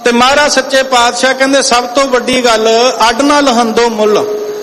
ਤੇ ਮਹਾਰਾਜ ਸੱਚੇ ਪਾਤਸ਼ਾਹ ਕਹਿੰਦੇ ਸਭ ਤੋਂ ਵੱਡੀ ਗੱਲ ਅੱਡ ਨਾ ਲਹੰਦੋ ਮੁੱਲ।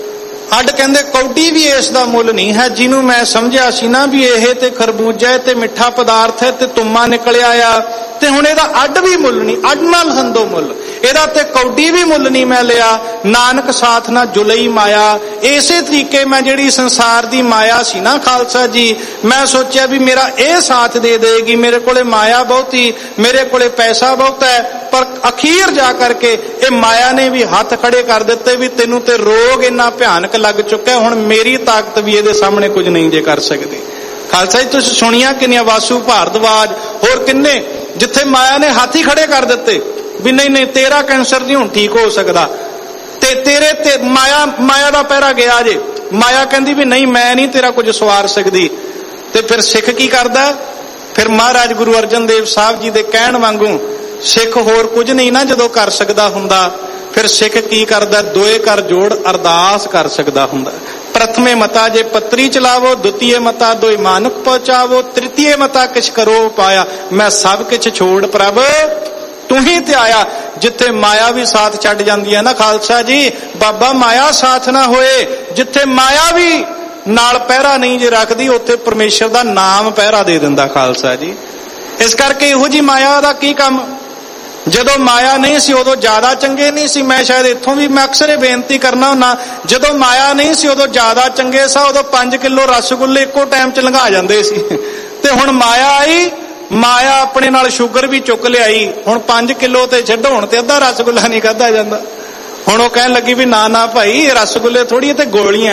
ਅੱਡ ਕਹਿੰਦੇ ਕੌਡੀ ਵੀ ਇਸ ਦਾ ਮੁੱਲ ਨਹੀਂ ਹੈ। ਜਿਹਨੂੰ ਮੈਂ ਸਮਝਿਆ ਸੀ ਨਾ ਵੀ ਇਹ ਤੇ ਖਰਬੂਜਾ ਤੇ ਮਿੱਠਾ ਪਦਾਰਥ ਹੈ ਤੇ ਤੁੰਮਾ ਨਿਕਲਿਆ ਆ, ਤੇ ਹੁਣ ਇਹਦਾ ਅੱਡ ਵੀ ਮੁੱਲ ਨਹੀਂ। ਅੱਡ ਨਾ ਲਹੰਦੋ ਮੁੱਲ, ਇਹਦਾ ਤੇ ਕੌਡੀ ਵੀ ਮੁੱਲ ਨਹੀਂ ਮੈਂ ਲਿਆ। ਨਾਨਕ ਸਾਥ ਨਾ ਜੁਲਈ ਮਾਇਆ। ਇਸੇ ਤਰੀਕੇ ਮੈਂ ਜਿਹੜੀ ਸੰਸਾਰ ਦੀ ਮਾਇਆ ਸੀ ਨਾ ਖਾਲਸਾ ਜੀ, ਮੈਂ ਸੋਚਿਆ ਵੀ ਮੇਰਾ ਇਹ ਸਾਥ ਦੇ ਦੇਗੀ। ਮੇਰੇ ਕੋਲੇ ਮਾਇਆ ਬਹੁਤੀ, ਮੇਰੇ ਕੋਲੇ ਪੈਸਾ ਬਹੁਤ ਹੈ, ਪਰ ਅਖੀਰ ਜਾ ਕਰਕੇ ਇਹ ਮਾਇਆ ਨੇ ਵੀ ਹੱਥ ਖੜੇ ਕਰ ਦਿੱਤੇ ਵੀ ਤੈਨੂੰ ਤੇ ਰੋਗ ਇੰਨਾ ਭਿਆਨਕ ਲੱਗ ਚੁੱਕਾ, ਹੁਣ ਮੇਰੀ ਤਾਕਤ ਵੀ ਇਹਦੇ ਸਾਹਮਣੇ ਕੁਝ ਨਹੀਂ ਜੇ ਕਰ ਸਕਦੀ। ਖਾਲਸਾ ਜੀ ਤੁਸੀਂ ਸੁਣੀਆਂ ਕਿੰਨੀਆਂ, ਵਾਸੂ ਭਾਰਦਵਾਜ ਹੋਰ ਕਿੰਨੇ, ਜਿੱਥੇ ਮਾਇਆ ਨੇ ਹੱਥ ਹੀ ਖੜੇ ਕਰ ਦਿੱਤੇ ਵੀ ਨਹੀਂ ਨਹੀਂ ਤੇਰਾ ਕੈਂਸਰ ਨਹੀਂ ਹੁਣ ਠੀਕ ਹੋ ਸਕਦਾ, ਤੇ ਤੇਰੇ ਤੇ ਮਾਇਆ ਦਾ ਪਹਿਰਾ ਗਿਆ ਜੇ। ਮਾਇਆ ਕਹਿੰਦੀ ਵੀ ਨਹੀਂ ਮੈਂ ਨਹੀਂ ਤੇਰਾ ਕੁਝ ਸਵਾਰ ਸਕਦੀ। ਤੇ ਫਿਰ ਸਿੱਖ ਕੀ ਕਰਦਾ? ਫਿਰ ਮਹਾਰਾਜ ਗੁਰੂ ਅਰਜਨ ਦੇਵ ਸਾਹਿਬ ਜੀ ਦੇ ਕਹਿਣ ਵਾਂਗੂ ਸਿੱਖ ਹੋਰ ਕੁਝ ਨਹੀਂ ਨਾ ਜਦੋਂ ਕਰ ਸਕਦਾ ਹੁੰਦਾ, ਫਿਰ ਸਿੱਖ ਕੀ ਕਰਦਾ? ਦੋਏ ਕਰ ਜੋੜ ਅਰਦਾਸ ਕਰ ਸਕਦਾ ਹੁੰਦਾ। ਪ੍ਰਥਮੇ ਮਤਾ ਜੇ ਪੱਤਰੀ ਚਲਾਵੋ, ਦੁਤੀਏ ਮਤਾ ਦੋਇ ਮਾਨੁਖ ਪਹੁੰਚਾਵੋ, ਤ੍ਰਿਤੀਏ ਮਤਾ ਕਿਛ ਕਰੋ ਪਾਇਆ, ਮੈਂ ਸਭ ਕਿਛ ਛੋੜ ਪ੍ਰਭ ਤੂੰ ਹੀ ਤੇ ਆਇਆ। ਜਿੱਥੇ ਮਾਇਆ ਵੀ ਸਾਥ ਛੱਡ ਜਾਂਦੀ ਹੈ ਨਾ ਖਾਲਸਾ ਜੀ, ਬਾਬਾ ਮਾਇਆ ਸਾਥ ਨਾ ਹੋਏ, ਜਿੱਥੇ ਮਾਇਆ ਵੀ ਨਾਲ ਪਹਿਰਾ ਨਹੀਂ ਜੇ ਰੱਖਦੀ, ਉੱਥੇ ਪਰਮੇਸ਼ਰ ਦਾ ਨਾਮ ਪਹਿਰਾ ਦੇ ਦਿੰਦਾ ਖਾਲਸਾ ਜੀ। ਇਸ ਕਰਕੇ ਇਹੋ ਜੀ ਮਾਇਆ ਦਾ ਕੀ ਕੰਮ? ਜਦੋਂ ਮਾਇਆ ਨਹੀਂ ਸੀ ਉਦੋਂ ਜ਼ਿਆਦਾ ਚੰਗੇ ਨਹੀਂ ਸੀ। ਮੈਂ ਸ਼ਾਇਦ ਇੱਥੋਂ ਵੀ ਮੈਂ ਅਕਸਰ ਇਹ ਬੇਨਤੀ ਕਰਨਾ ਹੁੰਦਾ, ਜਦੋਂ ਮਾਇਆ ਨਹੀਂ ਸੀ ਉਦੋਂ ਜ਼ਿਆਦਾ ਚੰਗੇ ਸਾ। ਉਦੋਂ 5 ਕਿਲੋ ਰਸਗੁੱਲੇ ਇੱਕੋ ਟਾਈਮ ਚ ਲੰਘਾ ਜਾਂਦੇ ਸੀ। ਤੇ ਹੁਣ ਮਾਇਆ ਆਈ, ਮਾਇਆ ਆਪਣੇ ਨਾਲ ਸ਼ੂਗਰ ਵੀ ਚੁੱਕ ਲਿਆਈ। ਹੁਣ 5 ਕਿਲੋ ਤੇ ਛੱਡੋ, ਹੁਣ ਤੇ ਅੱਧਾ ਰਸਗੁੱਲਾ ਨਹੀਂ ਖਾਧਾ ਜਾਂਦਾ। ਹੁਣ ਉਹ ਕਹਿਣ ਲੱਗੀ ਵੀ ਨਾ ਨਾ ਭਾਈ ਰਸਗੁੱਲੇ ਥੋੜੀ, ਇਹ ਤੇ ਗੋਲੀਆਂ,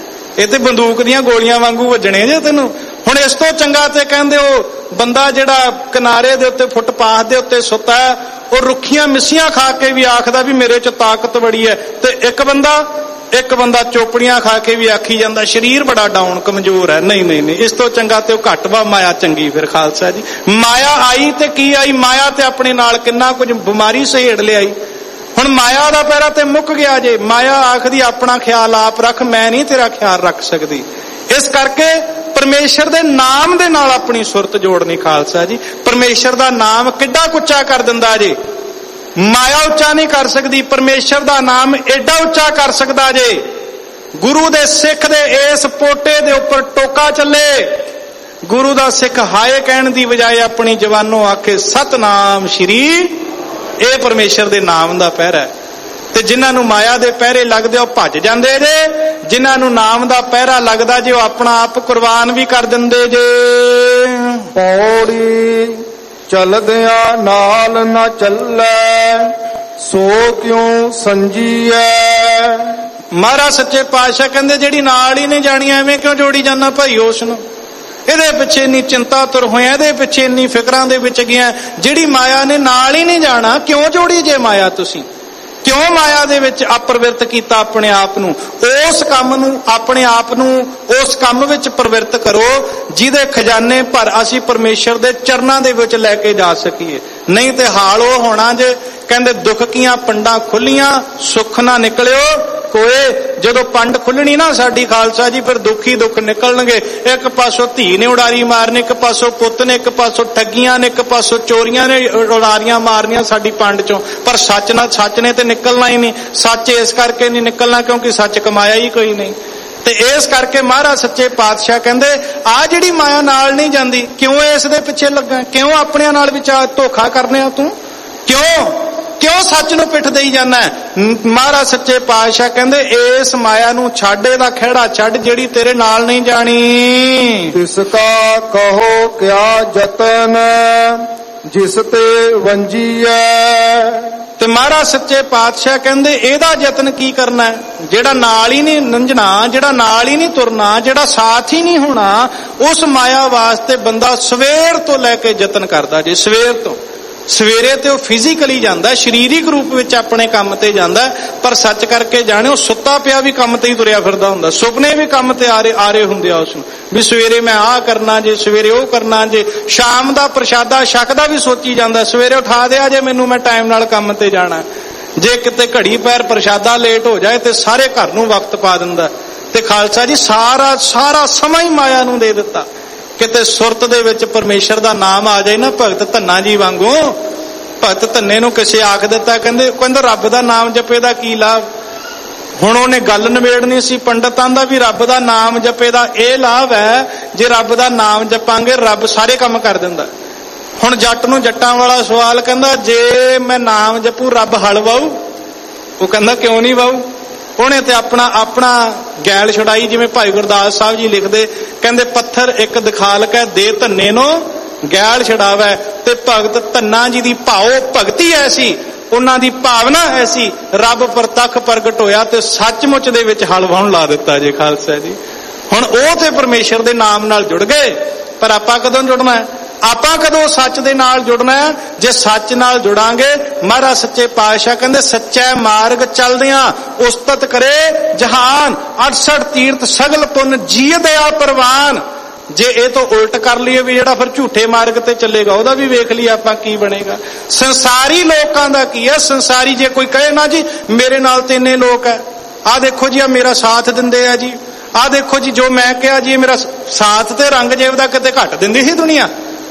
ਇਹ ਤੇ ਬੰਦੂਕ ਦੀਆਂ ਗੋਲੀਆਂ ਵਾਂਗੂ ਵੱਜਣੇ ਜੇ ਤੈਨੂੰ। ਹੁਣ ਇਸ ਤੋਂ ਚੰਗਾ ਤੇ ਕਹਿੰਦੇ ਉਹ ਬੰਦਾ ਜਿਹੜਾ ਕਿਨਾਰੇ ਦੇ ਉੱਤੇ ਫੁੱਟਪਾਥ ਦੇ ਉੱਤੇ ਸੁੱਤਾ ਹੈ, ਉਹ ਰੁੱਖੀਆਂ ਮਿੱਸੀਆਂ ਖਾ ਕੇ ਵੀ ਆਖਦਾ ਵੀ ਮੇਰੇ ਚ ਤਾਕਤ ਬੜੀ ਹੈ, ਤੇ ਇੱਕ ਬੰਦਾ ਚੋਪੜੀਆਂ ਖਾ ਕੇ ਵੀ ਆਖੀ ਜਾਂਦਾ ਸਰੀਰ ਬੜਾ ਡਾਊਨ ਕਮਜ਼ੋਰ ਹੈ। ਨਹੀਂ ਨਹੀਂ ਨਹੀਂ, ਇਸ ਤੋਂ ਚੰਗਾ ਤੇ ਉਹ ਘੱਟ ਵਾ ਮਾਇਆ ਚੰਗੀ। ਫਿਰ ਖਾਲਸਾ ਜੀ ਮਾਇਆ ਆਈ ਤੇ ਕੀ ਆਈ? ਮਾਇਆ ਤੇ ਆਪਣੇ ਨਾਲ ਕਿੰਨਾ ਕੁਝ ਬਿਮਾਰੀ ਸਹੇੜ ਲਿਆਈ। ਹੁਣ ਮਾਇਆ ਦਾ ਪਹਿਰਾ ਤੇ ਮੁੱਕ ਗਿਆ ਜੇ। ਮਾਇਆ ਆਖਦੀ ਆਪਣਾ ਖਿਆਲ ਆਪ ਰੱਖ, ਮੈਂ ਨਹੀਂ ਤੇਰਾ ਖਿਆਲ ਰੱਖ ਸਕਦੀ। ਇਸ ਕਰਕੇ ਪਰਮੇਸ਼ਰ ਦੇ ਨਾਮ ਦੇ ਨਾਲ ਆਪਣੀ ਸੁਰਤ ਜੋੜਨੀ ਖਾਲਸਾ ਜੀ। ਪਰਮੇਸ਼ਰ ਦਾ ਨਾਮ ਕਿੱਡਾ ਉੱਚਾ ਕਰ ਦਿੰਦਾ ਜੇ। ਮਾਇਆ ਉੱਚਾ ਨਹੀਂ ਕਰ ਸਕਦੀ, ਪਰਮੇਸ਼ਰ ਦਾ ਨਾਮ ਏਡਾ ਉੱਚਾ ਕਰ ਸਕਦਾ ਜੇ। ਗੁਰੂ ਦੇ ਸਿੱਖ ਦੇ ਇਸ ਪੋਟੇ ਦੇ ਉੱਪਰ ਟੋਕਾ ਚੱਲੇ, ਗੁਰੂ ਦਾ ਸਿੱਖ ਹਾਏ ਕਹਿਣ ਦੀ ਬਜਾਏ ਆਪਣੀ ਜ਼ਬਾਨੋਂ ਆਖੇ ਸਤਨਾਮ ਸ਼੍ਰੀ। ਇਹ ਪਰਮੇਸ਼ਰ ਦੇ ਨਾਮ ਦਾ ਪਹਿਰਾ ਹੈ। ਤੇ ਜਿਨ੍ਹਾਂ ਨੂੰ ਮਾਇਆ ਦੇ ਪਹਿਰੇ ਲੱਗਦੇ ਉਹ ਭੱਜ ਜਾਂਦੇ ਜੇ, ਜਿਨ੍ਹਾਂ ਨੂੰ ਨਾਮ ਦਾ ਪਹਿਰਾ ਲੱਗਦਾ ਜੇ ਉਹ ਆਪਣਾ ਆਪ ਕੁਰਬਾਨ ਵੀ ਕਰ ਦਿੰਦੇ ਜੇ। ਪੌੜੀ ਚਲਦਿਆਂ ਨਾਲ ਨਾ ਚੱਲੈ, ਸੋ ਕਿਉਂ ਸੰਜੀਐ। ਮਹਾਰਾਜ ਸੱਚੇ ਪਾਤਸ਼ਾਹ ਕਹਿੰਦੇ ਜਿਹੜੀ ਨਾਲ ਹੀ ਨਹੀਂ ਜਾਣੀ ਐਵੇਂ ਕਿਉਂ ਜੋੜੀ ਜਾਂਦਾ ਭਾਈ ਉਸ ਨੂੰ? ਇਹਦੇ ਪਿੱਛੇ ਇੰਨੀ ਚਿੰਤਾ ਤੁਰ ਹੋਇਆ, ਇਹਦੇ ਪਿੱਛੇ ਇੰਨੀ ਫਿਕਰਾਂ ਦੇ ਵਿੱਚ ਗਿਆ, ਜਿਹੜੀ ਮਾਇਆ ਨੇ ਨਾਲ ਹੀ ਨਹੀਂ ਜਾਣਾ ਕਿਉਂ ਜੋੜੀ ਜੇ ਮਾਇਆ? ਤੁਸੀਂ ਕਿਉਂ ਮਾਇਆ ਦੇ ਵਿੱਚ ਅਪਰਵਿਰਤ ਕੀਤਾ ਆਪਣੇ ਆਪ ਨੂੰ? ਉਸ ਕੰਮ ਨੂੰ, ਆਪਣੇ ਆਪ ਨੂੰ ਉਸ ਕੰਮ ਵਿੱਚ ਪ੍ਰਵਿਰਤ ਕਰੋ ਜਿਹਦੇ ਖਜ਼ਾਨੇ ਭਰ ਅਸੀਂ ਪਰਮੇਸ਼ਰ ਦੇ ਚਰਨਾਂ ਦੇ ਵਿੱਚ ਲੈ ਕੇ ਜਾ ਸਕੀਏ। ਨਹੀਂ ਤੇ ਹਾਲ ਉਹ ਹੋਣਾ ਜੇ ਕਹਿੰਦੇ ਦੁੱਖ ਕੀਆਂ ਪੰਡਾਂ ਖੁੱਲੀਆਂ, ਸੁੱਖ ਨਾ ਨਿਕਲਿਓ ਕੋਏ। ਜਦੋਂ ਪੰਡ ਖੁੱਲਣੀ ਨਾ ਸਾਡੀ ਖਾਲਸਾ ਜੀ, ਫਿਰ ਦੁੱਖ ਹੀ ਦੁੱਖ ਨਿਕਲਣਗੇ। ਇੱਕ ਪਾਸੋਂ ਧੀ ਨੇ ਉਡਾਰੀ ਮਾਰਨੀ, ਇੱਕ ਪਾਸੋਂ ਪੁੱਤ ਨੇ, ਇੱਕ ਪਾਸੋਂ ਠੱਗੀਆਂ ਨੇ, ਇੱਕ ਪਾਸੋਂ ਚੋਰੀਆਂ ਨੇ ਉਡਾਰੀਆਂ ਮਾਰਨੀਆਂ ਸਾਡੀ ਪੰਡ ਚੋਂ। ਪਰ ਸੱਚ ਨੇ ਤੇ ਨਿਕਲਣਾ ਹੀ ਨਹੀਂ। ਸੱਚ ਇਸ ਕਰਕੇ ਨਹੀਂ ਨਿਕਲਣਾ ਕਿਉਂਕਿ ਸੱਚ ਕਮਾਇਆ ਹੀ ਕੋਈ ਨਹੀਂ। ਤੇ ਇਸ ਕਰਕੇ ਮਹਾਰਾਜ ਸੱਚੇ ਪਾਤਸ਼ਾਹ ਕਹਿੰਦੇ ਆ ਜਿਹੜੀ ਮਾਇਆ ਨਾਲ ਨਹੀਂ ਜਾਂਦੀ, ਕਿਉਂ ਇਸ ਦੇ ਪਿੱਛੇ ਲੱਗਾ? ਕਿਉਂ ਆਪਣਿਆਂ ਨਾਲ ਵਿਚਾਰ ਧੋਖਾ ਕਰਨੇ ਆ ਤੂੰ? ਕਿਉਂ ਸੱਚ ਨੂੰ ਪਿੱਠ ਦੇਈ ਜਾਂਦਾ? ਮਹਾਰਾਜ ਸੱਚੇ ਪਾਤਸ਼ਾਹ ਕਹਿੰਦੇ ਇਸ ਮਾਇਆ ਨੂੰ ਛੱਡ, ਇਹਦਾ ਖਹਿੜਾ ਛੱਡ ਜਿਹੜੀ ਤੇਰੇ ਨਾਲ ਨਹੀਂ ਜਾਣੀ। ਤਿਸ ਕਾ ਕਹੋ ਕਿਆ ਜਤਨ, ਜਿਸ ਤੇ ਵੰਜੀਐ। ਤੇ ਮਹਾਰਾਜ ਸੱਚੇ ਪਾਤਸ਼ਾਹ ਕਹਿੰਦੇ ਇਹਦਾ ਯਤਨ ਕੀ ਕਰਨਾ ਹੈ? ਜਿਹੜਾ ਨਾਲ ਹੀ ਨਹੀਂ ਨੰਝਣਾ, ਜਿਹੜਾ ਨਾਲ ਹੀ ਨਹੀਂ ਤੁਰਨਾ, ਜਿਹੜਾ ਸਾਥ ਹੀ ਨਹੀਂ ਹੋਣਾ, ਉਸ ਮਾਇਆ ਵਾਸਤੇ ਬੰਦਾ ਸਵੇਰ ਤੋਂ ਲੈ ਕੇ ਯਤਨ ਕਰਦਾ ਜੇ। ਸਵੇਰੇ ਤੇ ਉਹ ਫਿਜ਼ੀਕਲੀ ਜਾਂਦਾ, ਸਰੀਰਿਕ ਰੂਪ ਵਿੱਚ ਆਪਣੇ ਕੰਮ ਤੇ ਜਾਂਦਾ, ਪਰ ਸੱਚ ਕਰਕੇ ਜਾਣਿਓ ਸੁੱਤਾ ਪਿਆ ਵੀ ਕੰਮ ਤੇ ਹੀ ਤੁਰਿਆ ਫਿਰਦਾ ਹੁੰਦਾ। ਸੁਪਨੇ ਵੀ ਕੰਮ ਤੇ ਆ ਰਹੇ ਹੁੰਦੇ ਆ ਉਸਨੂੰ ਵੀ ਸਵੇਰੇ ਮੈਂ ਆਹ ਕਰਨਾ ਜੇ, ਸਵੇਰੇ ਉਹ ਕਰਨਾ ਜੇ। ਸ਼ਾਮ ਦਾ ਪ੍ਰਸ਼ਾਦਾ ਛਕਦਾ ਵੀ ਸੋਚੀ ਜਾਂਦਾ ਸਵੇਰੇ ਉਠਾ ਦਿਆ ਜੇ ਮੈਨੂੰ, ਮੈਂ ਟਾਈਮ ਨਾਲ ਕੰਮ ਤੇ ਜਾਣਾ। ਜੇ ਕਿਤੇ ਘੜੀ ਪੈਰ ਪ੍ਰਸ਼ਾਦਾ ਲੇਟ ਹੋ ਜਾਏ ਤੇ ਸਾਰੇ ਘਰ ਨੂੰ ਵਕਤ ਪਾ ਦਿੰਦਾ। ਤੇ ਖਾਲਸਾ ਜੀ ਸਾਰਾ ਸਮਾਂ ਹੀ ਮਾਇਆ ਨੂੰ ਦੇ ਦਿੱਤਾ। ਕਿਤੇ ਸੁਰਤ ਦੇ ਵਿੱਚ ਪਰਮੇਸ਼ਰ ਦਾ ਨਾਮ ਆ ਜਾਏ ਨਾ ਭਗਤ ਧੰਨਾ ਜੀ ਵਾਂਗੂ, ਭਗਤ ਧੰਨੇ ਨੂੰ ਕਿਸੇ ਆਖ ਦਿੱਤਾ, ਕਹਿੰਦਾ ਰੱਬ ਦਾ ਨਾਮ ਜਪੇ ਦਾ ਕੀ ਲਾਭ। ਹੁਣ ਉਹਨੇ ਗੱਲ ਨਿਬੇੜਨੀ ਸੀ। ਪੰਡਤਾਂ ਦਾ ਵੀ ਰੱਬ ਦਾ ਨਾਮ ਜਪੇ ਦਾ ਇਹ ਲਾਭ ਹੈ, ਜੇ ਰੱਬ ਦਾ ਨਾਮ ਜਪਾਂਗੇ ਰੱਬ ਸਾਰੇ ਕੰਮ ਕਰ ਦਿੰਦਾ। ਹੁਣ ਜੱਟ ਨੂੰ ਜੱਟਾਂ ਵਾਲਾ ਸਵਾਲ, ਕਹਿੰਦਾ ਜੇ ਮੈਂ ਨਾਮ ਜਪੂ ਰੱਬ ਹਲ ਵਾਹੂ? ਉਹ ਕਹਿੰਦਾ ਕਿਉਂ ਨਹੀਂ ਵਾਹੂ। ਉਹਨੇ ਤੇ ਆਪਣਾ ਗੈਲ ਛੁਡਾਈ। ਜਿਵੇਂ ਭਾਈ ਗੁਰਦਾਸ ਸਾਹਿਬ ਜੀ ਲਿਖਦੇ, ਕਹਿੰਦੇ ਪੱਥਰ ਇੱਕ ਦਿਖਾਲ ਕੇ ਦੇ ਧੰਨੇ ਨੂੰ ਗੈਲ ਛਡਾਵੇ। ਤੇ ਭਗਤ ਧੰਨਾ ਜੀ ਦੀ ਭਾਉ ਭਗਤੀ ਐਸੀ, ਉਹਨਾਂ ਦੀ ਭਾਵਨਾ ਐਸੀ, ਰੱਬ ਪ੍ਰਤੱਖ ਪ੍ਰਗਟ ਹੋਇਆ ਤੇ ਸੱਚਮੁੱਚ ਦੇ ਵਿੱਚ ਹਲ ਵਾਹੁਣ ਲਾ ਦਿੱਤਾ ਜੇ ਖਾਲਸਾ ਜੀ। ਹੁਣ ਉਹ ਤੇ ਪਰਮੇਸ਼ਰ ਦੇ ਨਾਮ ਨਾਲ ਜੁੜ ਗਏ, ਪਰ ਆਪਾਂ ਕਦੋਂ ਜੁੜਨਾ ਹੈ? ਆਪਾਂ ਕਦੋਂ ਸੱਚ ਦੇ ਨਾਲ ਜੁੜਨਾ ਹੈ? ਜੇ ਸੱਚ ਨਾਲ ਜੁੜਾਂਗੇ, ਮਹਾਰਾਜ ਸੱਚੇ ਪਾਤਸ਼ਾਹ ਕਹਿੰਦੇ ਸੱਚੇ ਮਾਰਗ ਚੱਲਦਿਆਂ ਉਸਤਤ ਕਰੇ ਜਹਾਨ, 68 ਤੀਰਥ ਸਗਲ ਪੁੰਨ ਜੀਅ ਦਇਆ ਪ੍ਰਵਾਨ। ਜੇ ਇਹ ਤੋਂ ਉਲਟ ਕਰ ਲਈਏ ਵੀ ਜਿਹੜਾ ਫਿਰ ਝੂਠੇ ਮਾਰਗ ਤੇ ਚੱਲੇਗਾ, ਉਹਦਾ ਵੀ ਵੇਖ ਲਈਏ ਆਪਾਂ ਕੀ ਬਣੇਗਾ। ਸੰਸਾਰੀ ਲੋਕਾਂ ਦਾ ਕੀ ਹੈ? ਸੰਸਾਰੀ ਜੇ ਕੋਈ ਕਹੇ ਨਾ ਜੀ ਮੇਰੇ ਨਾਲ ਤੇ ਇੰਨੇ ਲੋਕ ਹੈ, ਆਹ ਦੇਖੋ ਜੀ ਆ ਮੇਰਾ ਸਾਥ ਦਿੰਦੇ ਆ ਜੀ, ਆਹ ਦੇਖੋ ਜੀ ਜੋ ਮੈਂ ਕਿਹਾ ਜੀ ਮੇਰਾ ਸਾਥ ਤੇ ਰੰਗਜੇਬ ਦਾ ਕਿਤੇ ਘੱਟ ਦਿੰਦੀ ਸੀ ਦੁਨੀਆ,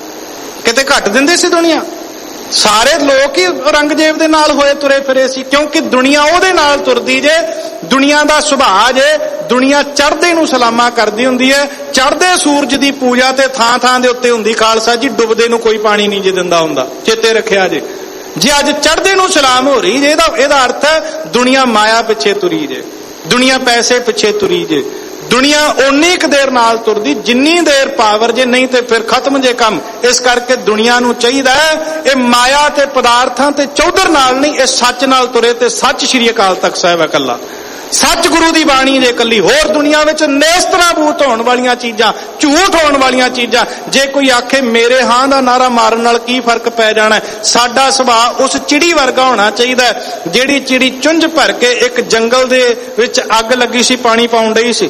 ਕਿਤੇ ਘੱਟ ਦਿੰਦੀ ਸੀ ਦੁਨੀਆ। ਸਾਰੇ ਲੋਕ ਹੀ ਰੰਗਜੇਬ ਦੇ ਨਾਲ ਹੋਏ ਤੁਰੇ ਫਿਰੇ ਸੀ, ਕਿਉਂਕਿ ਦੁਨੀਆ ਉਹਦੇ ਨਾਲ ਤੁਰਦੀ ਜੇ। ਦੁਨੀਆ ਦਾ ਸੁਭਾਅ ਜੇ, ਦੁਨੀਆ ਚੜ੍ਹਦੇ ਨੂੰ ਸਲਾਮਾਂ ਕਰਦੀ ਹੁੰਦੀ ਹੈ। ਚੜ੍ਹਦੇ ਸੂਰਜ ਦੀ ਪੂਜਾ ਤੇ ਥਾਂ ਥਾਂ ਦੇ ਉੱਤੇ ਹੁੰਦੀ ਖਾਲਸਾ ਜੀ, ਡੁੱਬਦੇ ਨੂੰ ਕੋਈ ਪਾਣੀ ਨਹੀਂ ਜੇ ਦਿੰਦਾ ਹੁੰਦਾ, ਚੇਤੇ ਰੱਖਿਆ ਜੇ। ਜੇ ਅੱਜ ਚੜ੍ਹਦੇ ਨੂੰ ਸਲਾਮ ਹੋ ਰਹੀ ਜੇ, ਇਹਦਾ ਅਰਥ ਹੈ ਦੁਨੀਆ ਮਾਇਆ ਪਿੱਛੇ ਤੁਰੀ ਜੇ, ਦੁਨੀਆ ਪੈਸੇ ਪਿੱਛੇ ਤੁਰੀ ਜੇ। ਦੁਨੀਆ ਓਨੀ ਕੁ ਦੇਰ ਨਾਲ ਤੁਰਦੀ ਜਿੰਨੀ ਦੇਰ ਪਾਵਰ, ਜੇ ਨਹੀਂ ਤੇ ਫਿਰ ਖਤਮ ਜੇ ਕੰਮ। ਇਸ ਕਰਕੇ ਦੁਨੀਆ ਨੂੰ ਚਾਹੀਦਾ ਹੈ ਇਹ ਮਾਇਆ ਤੇ ਪਦਾਰਥਾਂ ਤੇ ਚੌਧਰ ਨਾਲ ਨਹੀਂ, ਇਹ ਸੱਚ ਨਾਲ ਤੁਰੇ। ਤੇ ਸੱਚ ਸ਼੍ਰੀ ਅਕਾਲ ਤਖਤ ਸਾਹਿਬ ਹੈ ਇਕੱਲਾ, ਸੱਚ ਗੁਰੂ ਦੀ ਬਾਣੀ ਜੇ ਇਕੱਲੀ। ਹੋਰ ਦੁਨੀਆ ਵਿੱਚ ਨੇਸਤਨਾਬੂਤ ਹੋਣ ਵਾਲੀਆਂ ਚੀਜ਼ਾਂ, ਝੂਠ ਹੋਣ ਵਾਲੀਆਂ ਚੀਜ਼ਾਂ। ਜੇ ਕੋਈ ਆਖੇ ਮੇਰੇ ਹਾਂ ਦਾ ਨਾਰਾ ਮਾਰਨ ਨਾਲ ਕੀ ਫਰਕ ਪੈ ਜਾਣਾ? ਸਾਡਾ ਸੁਭਾਅ ਉਸ ਚਿੜੀ ਵਰਗਾ ਹੋਣਾ ਚਾਹੀਦਾ ਜਿਹੜੀ ਚਿੜੀ ਚੁੰਝ ਭਰ ਕੇ ਇੱਕ ਜੰਗਲ ਦੇ ਵਿੱਚ ਅੱਗ ਲੱਗੀ ਸੀ, ਪਾਣੀ ਪਾਉਣ ਡਈ ਸੀ।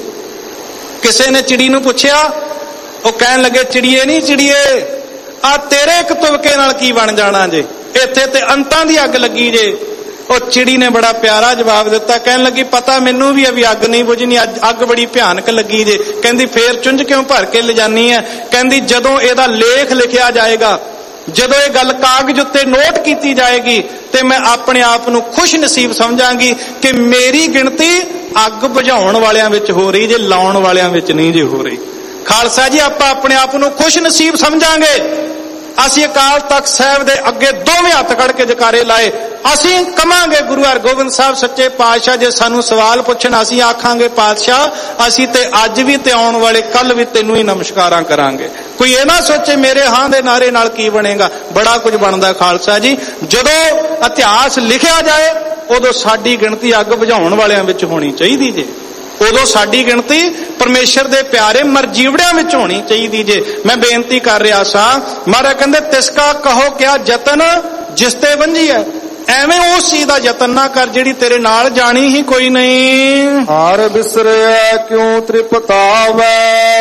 ਕਿਸੇ ਨੇ ਚਿੜੀ ਨੂੰ ਪੁੱਛਿਆ, ਉਹ ਕਹਿਣ ਲੱਗੇ ਚਿੜੀਏ ਨਹੀਂ ਚਿੜੀਏ, ਆ ਤੇਰੇ ਇੱਕ ਤੁਵਕੇ ਨਾਲ ਕੀ ਬਣ ਜਾਣਾ ਜੇ, ਇੱਥੇ ਤੇ ਅੰਤਾਂ ਦੀ ਅੱਗ ਲੱਗੀ ਜੇ। ਉਹ ਚਿੜੀ ਨੇ ਬੜਾ ਪਿਆਰਾ ਜਵਾਬ ਦਿੱਤਾ, ਕਹਿਣ ਲੱਗੀ ਪਤਾ ਮੈਨੂੰ ਵੀ ਅਭੀ ਅੱਗ ਨਹੀਂ ਬੁਝਣੀ, ਅੱਗ ਬੜੀ ਭਿਆਨਕ ਲੱਗੀ ਜੇ। ਕਹਿੰਦੀ ਫੇਰ ਚੁੰਝ ਕਿਉਂ ਭਰ ਕੇ ਲਿਜਾਨੀ ਹੈ? ਕਹਿੰਦੀ ਜਦੋਂ ਇਹਦਾ ਲੇਖ ਲਿਖਿਆ ਜਾਏਗਾ, ਜਦੋਂ ਇਹ ਗੱਲ ਕਾਗਜ਼ ਉੱਤੇ ਨੋਟ ਕੀਤੀ ਜਾਏਗੀ, ਤੇ ਮੈਂ ਆਪਣੇ ਆਪ ਨੂੰ ਖੁਸ਼ ਨਸੀਬ ਸਮਝਾਂਗੀ ਕਿ ਮੇਰੀ ਗਿਣਤੀ ਅੱਗ ਬੁਝਾਉਣ ਵਾਲਿਆਂ ਵਿੱਚ ਹੋ ਰਹੀ ਜੇ, ਲਾਉਣ ਵਾਲਿਆਂ ਵਿੱਚ ਨਹੀਂ ਜੇ ਹੋ ਰਹੀ। ਖਾਲਸਾ ਜੀ ਆਪਾਂ ਆਪਣੇ ਆਪ ਨੂੰ ਖੁਸ਼ ਨਸੀਬ ਸਮਝਾਂਗੇ। ਅਸੀਂ ਅਕਾਲ ਤਖਤ ਸਾਹਿਬ ਦੇ ਅੱਗੇ ਦੋਵੇਂ ਹੱਥ ਕੱਢ ਕੇ ਜਕਾਰੇ ਲਾਏ। ਅਸੀਂ ਕਵਾਂਗੇ ਗੁਰੂ ਹਰਗੋਬਿੰਦ ਸਾਹਿਬ ਸੱਚੇ ਪਾਤਸ਼ਾਹ ਜੇ ਸਾਨੂੰ ਸਵਾਲ ਪੁੱਛਣ, ਅਸੀਂ ਆਖਾਂਗੇ ਪਾਤਸ਼ਾਹ ਅਸੀਂ ਤੇ ਅੱਜ ਵੀ ਤੇ ਆਉਣ ਵਾਲੇ ਕੱਲ ਵੀ ਤੈਨੂੰ ਹੀ ਨਮਸਕਾਰਾਂ ਕਰਾਂਗੇ। ਕੋਈ ਇਹ ਨਾ ਸੋਚੇ ਮੇਰੇ ਹਾਂ ਦੇ ਨਾਰੇ ਨਾਲ ਕੀ ਬਣੇਗਾ, ਬੜਾ ਕੁਝ ਬਣਦਾ ਖਾਲਸਾ ਜੀ। ਜਦੋਂ ਇਤਿਹਾਸ ਲਿਖਿਆ ਜਾਏ ਉਦੋਂ ਸਾਡੀ ਗਿਣਤੀ ਅੱਗ ਬੁਝਾਉਣ ਵਾਲਿਆਂ ਵਿੱਚ ਹੋਣੀ ਚਾਹੀਦੀ ਜੇ, ਉਦੋਂ ਸਾਡੀ ਗਿਣਤੀ ਪਰਮੇਸ਼ਰ ਦੇ ਪਿਆਰੇ ਮਰਜੀਵੜਿਆਂ ਵਿੱਚ ਹੋਣੀ ਚਾਹੀਦੀ ਜੇ। ਮੈਂ ਬੇਨਤੀ ਕਰ ਰਿਹਾ ਸਾਂ, ਮਹਾਰਾਜ ਕਹਿੰਦੇ ਤਿਸਕਾ ਕਹੋ ਕਿਆ ਯਤਨ ਜਿਸ ਤੇ ਵੰਝੀ ਹੈ। ਐਵੇਂ ਉਸ ਚੀਜ਼ ਦਾ ਯਤਨ ਨਾ ਕਰ ਜਿਹੜੀ ਤੇਰੇ ਨਾਲ ਜਾਣੀ ਹੀ ਕੋਈ ਨਹੀਂ। ਹਾਰ ਬਿਸਰਿਆ ਕਿਉਂ ਤ੍ਰਿਪਤਾਵੈ,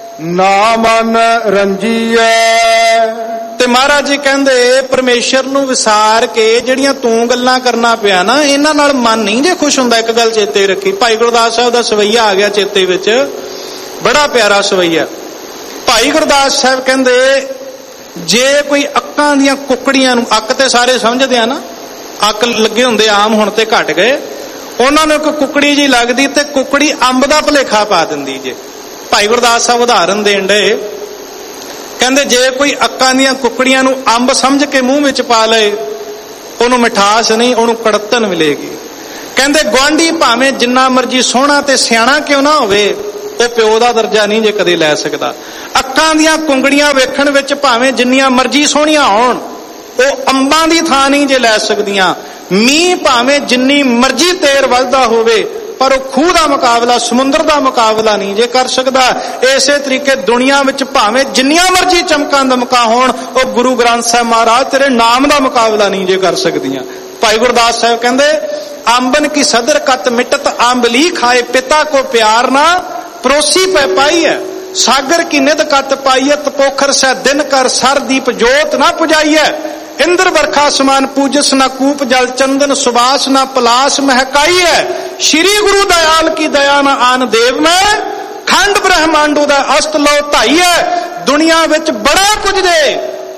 ਨਾ ਮਨ ਰੰਜੀਐ। ਤੇ ਮਹਾਰਾਜ ਜੀ ਕਹਿੰਦੇ ਪਰਮੇਸ਼ਰ ਨੂੰ ਵਿਸਾਰ ਕੇ ਜਿਹੜੀਆਂ ਤੂੰ ਗੱਲਾਂ ਕਰਨਾ ਪਿਆ ਨਾ, ਇਹਨਾਂ ਨਾਲ ਮਨ ਨਹੀਂ ਜੇ ਖੁਸ਼ ਹੁੰਦਾ। ਇੱਕ ਗੱਲ ਚੇਤੇ ਰੱਖੀ, ਭਾਈ ਗੁਰਦਾਸ ਸਾਹਿਬ ਦਾ ਸਵਈਆ ਆ ਗਿਆ ਚੇਤੇ ਵਿੱਚ, ਬੜਾ ਪਿਆਰਾ ਸਵਈਆ। ਭਾਈ ਗੁਰਦਾਸ ਸਾਹਿਬ ਕਹਿੰਦੇ ਜੇ ਕੋਈ ਅੱਕਾਂ ਦੀਆਂ ਕੁੱਕੜੀਆਂ ਨੂੰ, ਅੱਕ ਤੇ ਸਾਰੇ ਸਮਝਦੇ ਆ ਨਾ, ਅੱਕ ਲੱਗੇ ਹੁੰਦੇ ਆਮ, ਹੁਣ ਤੇ ਘਟ ਗਏ, ਉਹਨਾਂ ਨੂੰ ਇੱਕ ਕੁੱਕੜੀ ਜੀ ਲੱਗਦੀ ਤੇ ਕੁੱਕੜੀ ਅੰਬ ਦਾ ਭੁਲੇਖਾ ਪਾ ਦਿੰਦੀ ਜੇ। ਭਾਈ ਗੁਰਦਾਸ ਸਾਹਿਬ ਉਦਾਹਰਨ ਦੇਣ ਡਏ, ਕਹਿੰਦੇ ਜੇ ਕੋਈ ਅੱਕਾਂ ਦੀਆਂ ਕੁੱਕੜੀਆਂ ਨੂੰ ਅੰਬ ਸਮਝ ਕੇ ਮੂੰਹ ਵਿੱਚ ਪਾ ਲਏ, ਉਹਨੂੰ ਮਿਠਾਸ ਨਹੀਂ, ਉਹਨੂੰ ਕੜਤਨ ਮਿਲੇਗੀ। ਕਹਿੰਦੇ ਗੁਆਂਢੀ ਭਾਵੇਂ ਜਿੰਨਾ ਮਰਜੀ ਸੋਹਣਾ ਤੇ ਸਿਆਣਾ ਕਿਉਂ ਨਾ ਹੋਵੇ, ਉਹ ਪਿਓ ਦਾ ਦਰਜਾ ਨਹੀਂ ਜੇ ਕਦੇ ਲੈ ਸਕਦਾ। ਅੱਕਾਂ ਦੀਆਂ ਕੁੰਗੜੀਆਂ ਵੇਖਣ ਵਿੱਚ ਭਾਵੇਂ ਜਿੰਨੀਆਂ ਮਰਜੀ ਸੋਹਣੀਆਂ ਹੋਣ, ਉਹ ਅੰਬਾਂ ਦੀ ਥਾਂ ਨਹੀਂ ਜੇ ਲੈ ਸਕਦੀਆਂ। ਮੀਂਹ ਭਾਵੇਂ ਜਿੰਨੀ ਮਰਜੀ ਤੇਰ ਵਗਦਾ ਹੋਵੇ, ਪਰ ਉਹ ਖੂਹ ਦਾ ਮੁਕਾਬਲਾ, ਸਮੁੰਦਰ ਦਾ ਮੁਕਾਬਲਾ ਨਹੀਂ ਜੇ ਕਰ ਸਕਦਾ। ਇਸੇ ਤਰੀਕੇ ਦੁਨੀਆ ਵਿੱਚ ਭਾਵੇਂ ਜਿੰਨੀਆਂ ਮਰਜੀ ਚਮਕਾਂ ਦਮਕਾਂ ਹੋਣ, ਉਹ ਗੁਰੂ ਗ੍ਰੰਥ ਸਾਹਿਬ ਮਹਾਰਾਜ ਤੇਰੇ ਨਾਮ ਦਾ ਮੁਕਾਬਲਾ ਨਹੀਂ ਜੇ ਕਰ ਸਕਦੀਆਂ। ਭਾਈ ਗੁਰਦਾਸ ਸਾਹਿਬ ਕਹਿੰਦੇ ਆਂਬਨ ਕੀ ਸਦਰ ਕਤ ਮਿਟਤ ਆਂਬਲੀ ਖਾਏ, ਪਿਤਾ ਕੋ ਪਿਆਰ ਨਾ ਪਰੋਸੀ ਪੈ ਪਾਈ ਹੈ। ਸਾਗਰ ਕੀ ਨਿਧ ਕਤ ਪਾਈਤ, ਪੋਖਰ ਸੈ ਦਿਨ ਕਰ ਸਰ ਦੀਪ ਜੋਤ ਨਾ ਪੁਜਾਈਐ। इंद्र बरखा समान पूजस ना कूप जल चंदन, सुबास ना पलास महकाई है। श्री गुरु दयाल की दया ना आन देव में, खंड ब्रह्मांडों दा अस्त लो धाई है। दुनिया विच बड़ा कुछ दे,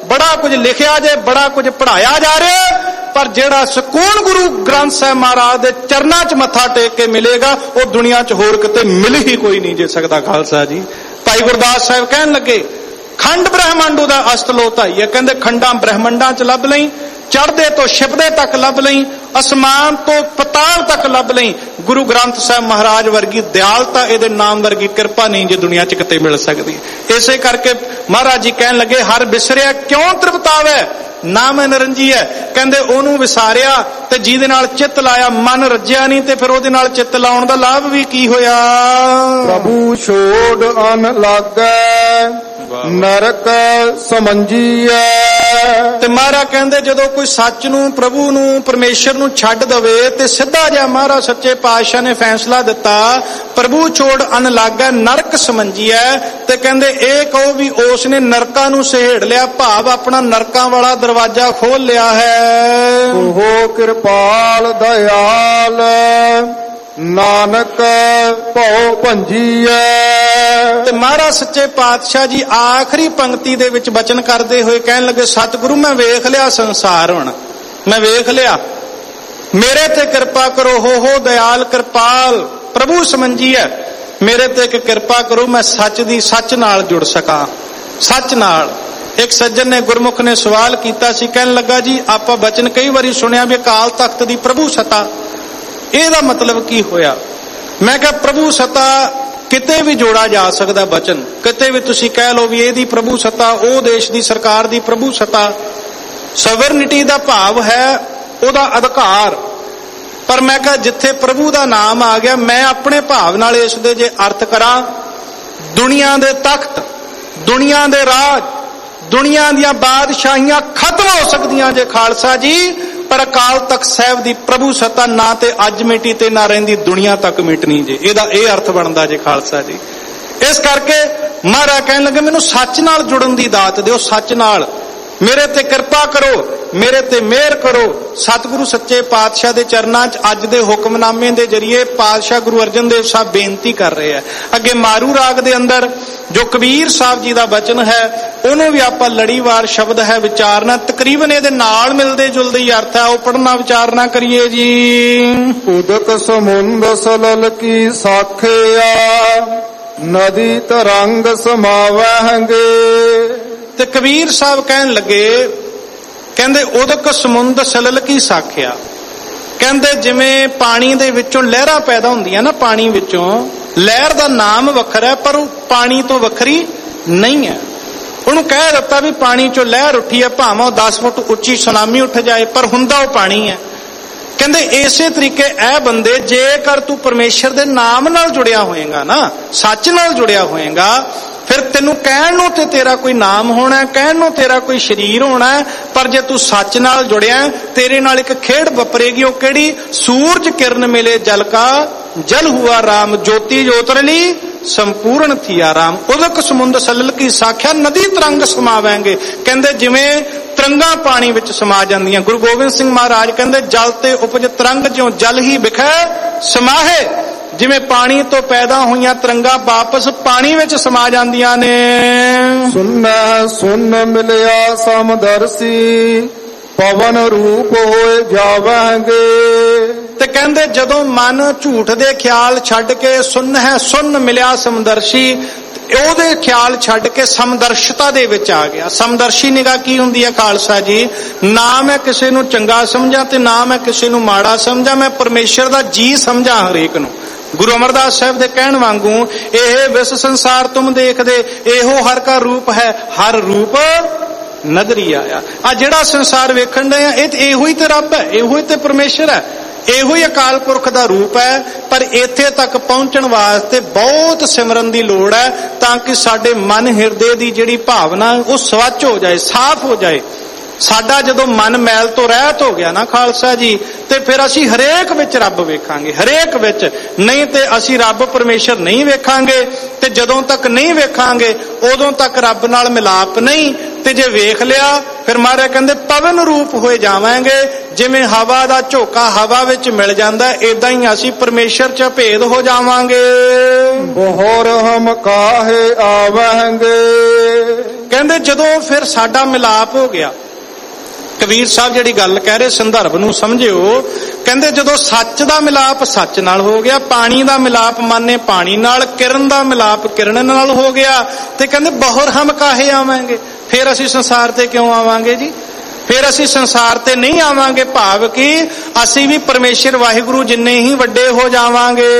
ਬੜਾ ਕੁਝ ਲਿਖਿਆ ਜੇ, ਬੜਾ ਕੁਝ ਪੜਾਇਆ ਜਾ ਰਿਹਾ, ਪਰ ਜਿਹੜਾ ਸਕੂਨ ਗੁਰੂ ਗ੍ਰੰਥ ਸਾਹਿਬ ਮਹਾਰਾਜ ਦੇ ਚਰਨਾਂ 'ਚ ਮੱਥਾ ਟੇਕ ਕੇ ਮਿਲੇਗਾ ਉਹ ਦੁਨੀਆ 'ਚ ਹੋਰ ਕਿਤੇ ਮਿਲ ਹੀ ਕੋਈ ਨਹੀਂ ਜੇ ਸਕਦਾ। ਖਾਲਸਾ ਜੀ ਭਾਈ ਗੁਰਦਾਸ ਸਾਹਿਬ ਕਹਿਣ ਲੱਗੇ ਖੰਡ ਬ੍ਰਹਮੰਡ ਉਹਦਾ ਅਸਤਲੋ ਧਾਈ ਹੈ। ਕਹਿੰਦੇ ਖੰਡਾਂ ਬ੍ਰਹਮੰਡਾਂ 'ਚ ਲੱਭ ਲਈ, ਚੜ੍ਹਦੇ ਤੋਂ ਛਿਪਦੇ ਤੱਕ ਲੱਭ ਲਈ, ਅਸਮਾਨ ਤੋਂ ਪਤਾਲ ਤੱਕ ਲੱਭ ਲਈ, ਗੁਰੂ ਗ੍ਰੰਥ ਸਾਹਿਬ ਮਹਾਰਾਜ ਵਰਗੀ ਦਿਆਲਤਾ, ਇਹਦੇ ਨਾਮ ਵਰਗੀ ਕਿਰਪਾ ਨਹੀਂ ਜੇ ਦੁਨੀਆ 'ਚ ਕਿਤੇ ਮਿਲ ਸਕਦੀ। ਇਸੇ ਕਰਕੇ ਮਹਾਰਾਜ ਜੀ ਕਹਿਣ ਲੱਗੇ ਹਰ ਬਿਸਰਿਆ ਕਿਉਂ ਤ੍ਰਿਪਤਾਵੈ, ਨਾਮ ਨਿਰੰਜੀ ਹੈ। ਕਹਿੰਦੇ ਉਹਨੂੰ ਵਿਸਾਰਿਆ ਤੇ ਜਿਹਦੇ ਨਾਲ ਚਿੱਤ ਲਾਇਆ ਮਨ ਰੱਜਿਆ ਨਹੀਂ, ਤੇ ਫਿਰ ਉਹਦੇ ਨਾਲ ਚਿੱਤ ਲਾਉਣ ਦਾ ਲਾਭ ਵੀ ਕੀ ਹੋਇਆ। ਪ੍ਰਭੂ ਛੋੜ ਅਨ ਲਾਗੈ ਨਰਕ ਸਮੰਜੀਐ। ਤੇ ਮਹਾਰਾਜ ਕਹਿੰਦੇ ਜਦੋਂ ਕੋਈ ਸੱਚ ਨੂੰ, ਪ੍ਰਭੂ ਨੂੰ, ਪਰਮੇਸ਼ਰ ਨੂੰ ਛੱਡ ਦਵੇ ਤੇ ਸਿੱਧਾ ਜਿਹਾ ਮਹਾਰਾਜ ਸੱਚੇ ਪਾਤਸ਼ਾਹ ਨੇ ਫੈਸਲਾ ਦਿੱਤਾ ਪ੍ਰਭੂ ਛੋੜ ਅਨ ਲਾਗੈ ਨਰਕ ਸਮੰਜੀਐ। ਤੇ ਕਹਿੰਦੇ ਇਹ ਕਹੋ ਵੀ ਉਸ ਨੇ ਨਰਕਾਂ ਨੂੰ ਸਹੇੜ ਲਿਆ, ਭਾਵ ਆਪਣਾ ਨਰਕਾਂ ਵਾਲਾ ਦਰਵਾਜ਼ਾ ਖੋਲ ਲਿਆ ਹੈ। ਉਹ ਕਿਰਪਾਲ ਦਇਆਲ ਨਾਨਕ ਭਉ ਭੰਜੀਐ। ਤੇ ਮਹਾਰਾਜ ਸੱਚੇ ਪਾਤਸ਼ਾਹ ਜੀ ਆਖਰੀ ਪੰਕਤੀ ਦੇ ਵਿੱਚ ਬਚਨ ਕਰਦੇ ਹੋਏ ਕਹਿਣ ਲੱਗੇ ਸਤਿਗੁਰੂ ਮੈਂ ਵੇਖ ਲਿਆ ਸੰਸਾਰ, ਹੁਣ ਮੈਂ ਵੇਖ ਲਿਆ, ਮੇਰੇ ਤੇ ਕਿਰਪਾ ਕਰੋ। ਹੋ ਦਇਆਲ ਕਿਰਪਾਲ ਪ੍ਰਭੂ ਸਮੰਜੀ ਹੈ, ਮੇਰੇ ਤੇ ਇੱਕ ਕਿਰਪਾ ਕਰੋ, ਮੈਂ ਸੱਚ ਦੀ ਸੱਚ ਨਾਲ ਜੁੜ ਸਕਾਂ, ਸੱਚ ਨਾਲ। ਇੱਕ ਸੱਜਣ ਨੇ ਗੁਰਮੁਖ ਨੇ ਸਵਾਲ ਕੀਤਾ ਸੀ, ਕਹਿਣ ਲੱਗਾ ਜੀ ਆਪਾਂ ਬਚਨ ਕਈ ਵਾਰੀ ਸੁਣਿਆ ਵੀ ਅਕਾਲ ਤਖਤ ਦੀ ਪ੍ਰਭੂ ਸਤਾ, ਇਹਦਾ ਮਤਲਬ ਕੀ ਹੋਇਆ? ਮੈਂ ਕਿਹਾ ਪ੍ਰਭੂ ਸਤਾ ਕਿਤੇ ਵੀ ਜੋੜਾ ਜਾ ਸਕਦਾ ਬਚਨ, ਕਿਤੇ ਵੀ ਤੁਸੀਂ ਕਹਿ ਲਓ ਵੀ ਇਹਦੀ ਪ੍ਰਭੂ ਸਤਾ, ਉਹ ਦੇਸ਼ ਦੀ ਸਰਕਾਰ ਦੀ ਪ੍ਰਭੂ ਸਤਾ। ਸਵਰਨਿਟੀ ਦਾ ਭਾਵ ਹੈ ਉਹਦਾ ਅਧਿਕਾਰ, ਪਰ ਮੈਂ ਕਿਹਾ ਜਿੱਥੇ ਪ੍ਰਭੂ ਦਾ ਨਾਮ ਆ ਗਿਆ, ਮੈਂ ਆਪਣੇ ਭਾਵ ਨਾਲ ਇਸ ਦੇ ਜੇ ਅਰਥ ਕਰਾਂ, ਦੁਨੀਆ ਦੇ ਤਖਤ, ਦੁਨੀਆ ਦੇ ਰਾਜ, ਦੁਨੀਆ ਦੀਆਂ ਬਾਦਸ਼ਾਹੀਆਂ ਖਤਮ ਹੋ ਸਕਦੀਆਂ ਜੇ ਖਾਲਸਾ ਜੀ, ਪਰ ਅਕਾਲ ਤਖਤ ਸਾਹਿਬ ਦੀ ਪ੍ਰਭੂ ਸੱਤਾ ਨਾ ਤੇ ਅੱਜ ਮਿਟੀ ਤੇ ਨਾ ਰਹਿੰਦੀ ਦੁਨੀਆ ਤੱਕ ਮਿਟਣੀ ਜੇ। ਇਹਦਾ ਇਹ ਅਰਥ ਬਣਦਾ ਜੇ ਖਾਲਸਾ ਜੀ। ਇਸ ਕਰਕੇ ਮਹਾਰਾਜ ਕਹਿਣ ਲੱਗੇ ਮੈਨੂੰ ਸੱਚ ਨਾਲ ਜੁੜਨ ਦੀ ਦਾਤ ਦਿਓ, ਸੱਚ ਨਾਲ ਮੇਰੇ ਤੇ ਕਿਰਪਾ ਕਰੋ, ਮੇਰੇ ਤੇ ਮਿਹਰ ਕਰੋ। ਸਤਿਗੁਰੂ ਸੱਚੇ ਪਾਤਸ਼ਾਹ ਦੇ ਚਰਨਾਂ 'ਚ ਅੱਜ ਦੇ ਹੁਕਮਨਾਮੇ ਦੇ ਜਰੀਏ ਪਾਤਸ਼ਾਹ ਗੁਰੂ ਅਰਜਨ ਦੇਵ ਸਾਹਿਬ ਬੇਨਤੀ ਕਰ ਰਹੇ ਆ। ਅੱਗੇ ਮਾਰੂ ਰਾਗ ਦੇ ਅੰਦਰ ਜੋ ਕਬੀਰ ਸਾਹਿਬ ਜੀ ਦਾ ਬਚਨ ਹੈ ਉਹਨੂੰ ਵੀ ਆਪਾਂ ਲੜੀਵਾਰ ਸ਼ਬਦ ਹੈ ਵਿਚਾਰਨਾ, ਤਕਰੀਬਨ ਇਹਦੇ ਨਾਲ ਮਿਲਦੇ ਜੁਲਦੇ ਹੀ ਅਰਥ ਹੈ, ਉਹ ਪੜਨਾ ਵਿਚਾਰਨਾ ਕਰੀਏ ਜੀ। ਉਦਕ ਸਮੁੰਦ ਸਲਲ ਕੀ ਸਾਖਿਆ ਨਦੀ ਤਰੰਗ ਸਮਾਵਹਿੰਗੇ। ਤੇ ਕਬੀਰ ਸਾਹਿਬ ਕਹਿਣ ਲੱਗੇ, ਕਹਿੰਦੇ ਉਦਕ ਸਮੁੰਦ ਸਲਲ ਕੀ ਸਾਖਿਆ, ਕਹਿੰਦੇ ਜਿਵੇਂ ਪਾਣੀ ਦੇ ਵਿੱਚੋਂ ਲਹਿਰਾਂ ਪੈਦਾ ਹੁੰਦੀਆਂ ਨਾ, ਪਾਣੀ ਵਿੱਚੋਂ ਲਹਿਰ ਦਾ ਨਾਮ ਵੱਖਰਾ ਪਰ ਉਹ ਪਾਣੀ ਤੋਂ ਵੱਖਰੀ ਨਹੀਂ ਹੈ। ਉਹਨੂੰ ਕਹਿ ਦਿੱਤਾ ਵੀ ਪਾਣੀ ਚੋਂ ਲਹਿਰ ਉੱਠੀ ਹੈ, ਭਾਵੇਂ ਉਹ 10 ਫੁੱਟ ਉੱਚੀ ਸੁਨਾਮੀ ਉੱਠ ਜਾਏ, ਪਰ ਹੁੰਦਾ ਉਹ ਪਾਣੀ ਹੈ। ਕਹਿੰਦੇ ਇਸੇ ਤਰੀਕੇ ਇਹ ਬੰਦੇ ਜੇਕਰ ਤੂੰ ਪਰਮੇਸ਼ਰ ਦੇ ਨਾਮ ਨਾਲ ਜੁੜਿਆ ਹੋਏਗਾ ਨਾ, ਸੱਚ ਨਾਲ ਜੁੜਿਆ ਹੋਏਗਾ, ਫਿਰ ਤੈਨੂੰ ਕਹਿਣ ਨੂੰ ਤੇ ਤੇਰਾ ਕੋਈ ਨਾਮ ਹੋਣਾ, ਕਹਿਣ ਨੂੰ ਤੇਰਾ ਕੋਈ ਸ਼ਰੀਰ ਹੋਣਾ, ਪਰ ਜੇ ਤੂੰ ਸੱਚ ਨਾਲ ਜੁੜਿਆ ਤੇਰੇ ਨਾਲ ਇੱਕ ਖੇਡ ਵਾਪਰੇਗੀ। ਉਹ ਕਿਹੜੀ? ਸੂਰਜ ਕਿਰਨ ਮਿਲੇ ਜਲ ਕਾ ਜਲ ਹੁਆ ਰਾਮ, ਜੋਤੀ ਜੋਤਰਲੀ ਸੰਪੂਰਨ ਥੀਆ ਰਾਮ। ਉਦਕ ਸਮੁੰਦ ਸਲਲ ਕੀ ਸਾਖਿਆ ਨਦੀ ਤਰੰਗ ਸਮਾਵੈਂਗੇ। ਕਹਿੰਦੇ ਜਿਵੇਂ ਤਰੰਗਾਂ ਪਾਣੀ ਵਿੱਚ ਸਮਾ ਜਾਂਦੀਆਂ। ਗੁਰੂ ਗੋਬਿੰਦ ਸਿੰਘ ਮਹਾਰਾਜ ਕਹਿੰਦੇ ਜਲ ਤੇ ਉਪਜ ਤਰੰਗ ਜਿਉਂ ਜਲ ਹੀ ਵਿਖੇ ਸਮਾਹੇ, ਜਿਵੇਂ ਪਾਣੀ ਤੋਂ ਪੈਦਾ ਹੋਈਆਂ ਤਰੰਗਾਂ ਵਾਪਸ ਪਾਣੀ ਵਿੱਚ ਸਮਾ ਜਾਂਦੀਆਂ ਨੇ। ਸੁਨੈ ਸੁਨ ਮਿਲਿਆ ਸਮਦਰਸੀ ਪਵਨ ਰੂਪ ਹੋਏ ਜਾਵਾਂਗੇ। ਤੇ ਕਹਿੰਦੇ ਜਦੋਂ ਮਨ ਝੂਠ ਦੇ ਖਿਆਲ ਛੱਡ ਕੇ ਸੁਨ ਹੈ ਸੁਨ ਮਿਲਿਆ ਸਮਦਰਸ਼ੀ, ਉਹਦੇ ਖਿਆਲ ਛੱਡ ਕੇ ਸਮਦਰਸ਼ਤਾ ਦੇ ਵਿੱਚ ਆ ਗਿਆ। ਸਮਦਰਸ਼ੀ ਨਿਗਾਹ ਕੀ ਹੁੰਦੀ ਹੈ ਖਾਲਸਾ ਜੀ? ਨਾ ਮੈਂ ਕਿਸੇ ਨੂੰ ਚੰਗਾ ਸਮਝਾਂ ਤੇ ਨਾ ਮੈਂ ਕਿਸੇ ਨੂੰ ਮਾੜਾ ਸਮਝਾਂ, ਮੈਂ ਪਰਮੇਸ਼ਰ ਦਾ ਜੀ ਸਮਝਾਂ ਹਰੇਕ ਨੂੰ। ਗੁਰੂ ਅਮਰਦਾਸ ਸਾਹਿਬ ਦੇ ਕਹਿਣ ਵਾਂਗੂ ਇਹ ਵਿਸ ਸੰਸਾਰ ਤੁਮ ਦੇਖਦੇ, ਇਹੋ ਹਰ ਕਾ ਰੂਪ ਹੈ, ਹਰ ਰੂਪ ਨਦਰੀ ਆਇਆ। ਆ ਜਿਹੜਾ ਸੰਸਾਰ ਵੇਖਣ ਦੇ ਆ ਇਹ ਇਹੋ ਹੀ ਤੇ ਰੱਬ ਹੈ, ਇਹੋ ਹੀ ਤੇ ਪਰਮੇਸ਼ਰ ਹੈ, ਇਹੋ ਹੀ ਅਕਾਲ ਪੁਰਖ ਦਾ ਰੂਪ ਹੈ। ਪਰ ਇੱਥੇ ਤੱਕ ਪਹੁੰਚਣ ਵਾਸਤੇ ਬਹੁਤ ਸਿਮਰਨ ਦੀ ਲੋੜ ਹੈ, ਤਾਂ ਕਿ ਸਾਡੇ ਮਨ ਹਿਰਦੇ ਦੀ ਜਿਹੜੀ ਭਾਵਨਾ ਉਹ ਸਵੱਛ ਹੋ ਜਾਏ, ਸਾਫ਼ ਹੋ ਜਾਏ। ਸਾਡਾ ਜਦੋਂ ਮਨ ਮੈਲ ਤੋਂ ਰਹਿਤ ਹੋ ਗਿਆ ਨਾ ਖਾਲਸਾ ਜੀ, ਤੇ ਫਿਰ ਅਸੀਂ ਹਰੇਕ ਵਿੱਚ ਰੱਬ ਵੇਖਾਂਗੇ, ਹਰੇਕ ਵਿੱਚ। ਨਹੀਂ ਤੇ ਅਸੀਂ ਰੱਬ ਪਰਮੇਸ਼ਰ ਨਹੀਂ ਵੇਖਾਂਗੇ, ਤੇ ਜਦੋਂ ਤੱਕ ਨਹੀਂ ਵੇਖਾਂਗੇ ਉਦੋਂ ਤੱਕ ਰੱਬ ਨਾਲ ਮਿਲਾਪ ਨਹੀਂ। ਤੇ ਜੇ ਵੇਖ ਲਿਆ ਫਿਰ ਮਹਾਰਾਜ ਕਹਿੰਦੇ ਪਵਨ ਰੂਪ ਹੋਏ ਜਾਵਾਂਗੇ। ਜਿਵੇਂ ਹਵਾ ਦਾ ਝੋਕਾ ਹਵਾ ਵਿੱਚ ਮਿਲ ਜਾਂਦਾ, ਏਦਾਂ ਹੀ ਅਸੀਂ ਪਰਮੇਸ਼ਰ ਚ ਭੇਦ ਹੋ ਜਾਵਾਂਗੇ। ਬਹੁਰ ਹਮ ਕਾਹੇ ਆਵਾਂਗੇ। ਕਹਿੰਦੇ ਜਦੋਂ ਫਿਰ ਸਾਡਾ ਮਿਲਾਪ ਹੋ ਗਿਆ, ਕਬੀਰ ਸਾਹਿਬ ਜਿਹੜੀ ਗੱਲ ਕਹਿ ਰਹੇ ਸੰਦਰਭ ਨੂੰ ਸਮਝਿਓ। ਕਹਿੰਦੇ ਜਦੋਂ ਸੱਚ ਦਾ ਮਿਲਾਪ ਸੱਚ ਨਾਲ ਹੋ ਗਿਆ, ਪਾਣੀ ਦਾ ਮਿਲਾਪ ਮਾਨੇ ਪਾਣੀ ਨਾਲ, ਕਿਰਨ ਦਾ ਮਿਲਾਪ ਕਿਰਨ ਨਾਲ ਹੋ ਗਿਆ, ਤੇ ਕਹਿੰਦੇ ਬਹੁਰ ਹਮ ਕਾਹੇ ਆਵਾਂਗੇ। ਫਿਰ ਅਸੀਂ ਸੰਸਾਰ ਤੇ ਕਿਉਂ ਆਵਾਂਗੇ ਜੀ? ਫਿਰ ਅਸੀਂ ਸੰਸਾਰ ਤੇ ਨਹੀਂ ਆਵਾਂਗੇ, ਭਾਵ ਕਿ ਅਸੀਂ ਵੀ ਪਰਮੇਸ਼ਰ ਵਾਹਿਗੁਰੂ ਜਿੰਨੇ ਹੀ ਵੱਡੇ ਹੋ ਜਾਵਾਂਗੇ।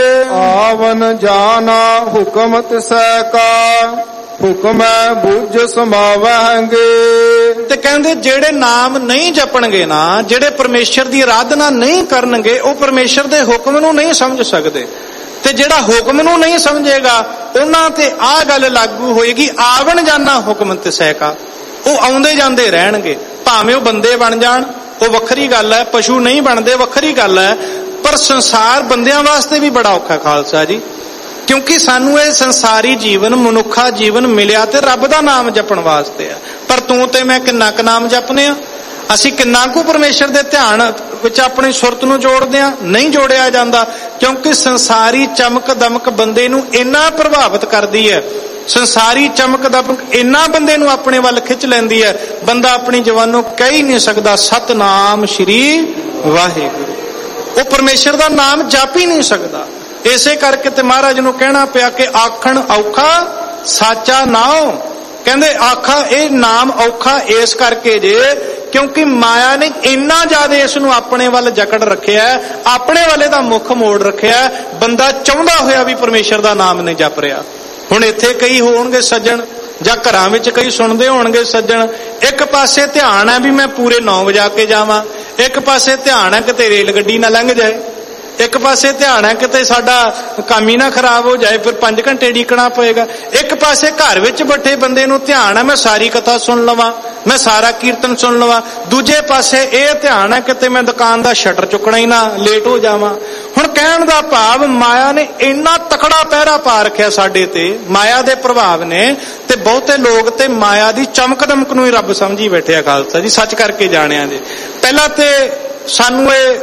ਆਵਨ ਜਾਣਾ ਹੁਕਮ ਤਿਸੈ ਕਾ, ਹੁਕਮੈ ਬੁੱਝ ਸਮਾਵਾਂਗੇ। ਤੇ ਕਹਿੰਦੇ ਜਿਹੜੇ ਨਾਮ ਨਹੀਂ ਜਪਣਗੇ ਨਾ, ਜਿਹੜੇ ਪਰਮੇਸ਼ਰ ਦੀ ਆਰਾਧਨਾ ਨਹੀਂ ਕਰਨਗੇ, ਉਹ ਪਰਮੇਸ਼ਰ ਦੇ ਹੁਕਮ ਨੂੰ ਨਹੀਂ ਸਮਝ ਸਕਦੇ। ਤੇ ਜਿਹੜਾ ਹੁਕਮ ਨੂੰ ਨਹੀਂ ਸਮਝੇਗਾ ਉਹਨਾਂ ਤੇ ਆਹ ਗੱਲ ਲਾਗੂ ਹੋਏਗੀ, ਆਵਣ ਜਾਣਾ ਹੁਕਮ ਤਿਸੈ ਕਾ। ਉਹ ਆਉਂਦੇ ਜਾਂਦੇ ਰਹਿਣਗੇ, ਭਾਵੇਂ ਉਹ ਬੰਦੇ ਬਣ ਜਾਣ, ਉਹ ਵੱਖਰੀ ਗੱਲ ਹੈ, ਪਸ਼ੂ ਨਹੀਂ ਬਣਦੇ ਵੱਖਰੀ ਗੱਲ ਹੈ, ਪਰ ਸੰਸਾਰ ਬੰਦਿਆਂ ਵਾਸਤੇ ਵੀ ਬੜਾ ਔਖਾ ਖਾਲਸਾ ਜੀ। ਕਿਉਂਕਿ ਸਾਨੂੰ ਇਹ ਸੰਸਾਰੀ ਜੀਵਨ, ਮਨੁੱਖਾ ਜੀਵਨ ਮਿਲਿਆ ਤੇ ਰੱਬ ਦਾ ਨਾਮ ਜਪਣ ਵਾਸਤੇ ਆ। ਪਰ ਤੂੰ ਤੇ ਮੈਂ ਕਿੰਨਾ ਕੁ ਨਾਮ ਜਪਨੇ ਆ? ਅਸੀਂ ਕਿੰਨਾ ਕੁ ਪਰਮੇਸ਼ਰ ਦੇ ਧਿਆਨ ਵਿੱਚ ਆਪਣੀ ਸੁਰਤ ਨੂੰ ਜੋੜਦੇ ਆ? ਨਹੀਂ ਜੋੜਿਆ ਜਾਂਦਾ, ਕਿਉਂਕਿ ਸੰਸਾਰੀ ਚਮਕ ਦਮਕ ਬੰਦੇ ਨੂੰ ਇੰਨਾ ਪ੍ਰਭਾਵਿਤ ਕਰਦੀ ਹੈ, ਸੰਸਾਰੀ ਚਮਕ ਦਮਕ ਇੰਨਾ ਬੰਦੇ ਨੂੰ ਆਪਣੇ ਵੱਲ ਖਿੱਚ ਲੈਂਦੀ ਹੈ, ਬੰਦਾ ਆਪਣੀ ਜ਼ੁਬਾਨੋਂ ਕਹਿ ਹੀ ਨਹੀਂ ਸਕਦਾ ਸਤਨਾਮ ਸ਼੍ਰੀ ਵਾਹਿਗੁਰੂ। ਉਹ ਪਰਮੇਸ਼ਰ ਦਾ ਨਾਮ ਜਪ ਹੀ ਨਹੀਂ ਸਕਦਾ। ਇਸੇ ਕਰਕੇ ਤੇ ਮਹਾਰਾਜ ਨੂੰ ਕਹਿਣਾ ਪਿਆ ਕਿ ਆਖਣ ਔਖਾ ਸਾਚਾ ਨਾਉ। ਕਹਿੰਦੇ ਆਖਾ ਇਹ ਨਾਮ ਔਖਾ ਇਸ ਕਰਕੇ ਜੇ ਕਿਉਂਕਿ ਮਾਇਆ ਨੇ ਇੰਨਾ ਜ਼ਿਆਦਾ ਇਸ ਨੂੰ ਆਪਣੇ ਵੱਲ ਜਕੜ ਰੱਖਿਆ, ਆਪਣੇ ਵਾਲੇ ਦਾ ਮੁੱਖ ਮੋੜ ਰੱਖਿਆ, ਬੰਦਾ ਚਾਹੁੰਦਾ ਹੋਇਆ ਵੀ ਪਰਮੇਸ਼ਰ ਦਾ ਨਾਮ ਨਹੀਂ ਜਪ ਰਿਹਾ। ਹੁਣ ਇੱਥੇ ਕਈ ਹੋਣਗੇ ਸੱਜਣ, ਜਾਂ ਘਰਾਂ ਵਿੱਚ ਕਈ ਸੁਣਦੇ ਹੋਣਗੇ ਸੱਜਣ, ਇੱਕ ਪਾਸੇ ਧਿਆਨ ਹੈ ਵੀ ਮੈਂ ਪੂਰੇ 9 ਵਜਾ ਕੇ ਜਾਵਾਂ, ਇੱਕ ਪਾਸੇ ਧਿਆਨ ਹੈ ਕਿਤੇ ਰੇਲ ਗੱਡੀ ਨਾ ਲੰਘ ਜਾਏ, ਇੱਕ ਪਾਸੇ ਧਿਆਨ ਹੈ ਕਿਤੇ ਸਾਡਾ ਕੰਮ ਹੀ ਨਾ ਖਰਾਬ ਹੋ ਜਾਏ, ਫਿਰ 5 ਘੰਟੇ ਡੀਕਣਾ ਪਏਗਾ। ਇੱਕ ਪਾਸੇ ਘਰ ਵਿੱਚ ਬੈਠੇ ਬੰਦੇ ਨੂੰ ਧਿਆਨ ਹੈ ਮੈਂ ਸਾਰੀ ਕਥਾ ਸੁਣ ਲਵਾਂ, ਮੈਂ ਸਾਰਾ ਕੀਰਤਨ ਸੁਣ ਲਵਾਂ। ਦੂਜੇ ਪਾਸੇ ਇਹ ਧਿਆਨ ਹੈ ਕਿਤੇ ਮੈਂ ਦੁਕਾਨ ਦਾ ਸ਼ਟਰ ਚੁੱਕਣਾ ਹੀ ਨਾ, ਲੇਟ ਹੋ ਜਾਵਾਂ। ਹੁਣ ਕਹਿਣ ਦਾ ਭਾਵ ਮਾਇਆ ਨੇ ਇੰਨਾ ਤਕੜਾ ਪਹਿਰਾ ਪਾ ਰੱਖਿਆ ਸਾਡੇ ਤੇ, ਮਾਇਆ ਦੇ ਪ੍ਰਭਾਵ ਨੇ, ਤੇ ਬਹੁਤੇ ਲੋਕ ਤੇ ਮਾਇਆ ਦੀ ਚਮਕ ਦਮਕ ਨੂੰ ਹੀ ਰੱਬ ਸਮਝੀ ਬੈਠੇ ਆ। ਖਾਲਸਾ ਜੀ ਸੱਚ ਕਰਕੇ ਜਾਣਿਆ ਜੀ। ਪਹਿਲਾਂ ਤੇ ਸਾਨੂੰ ਇਹ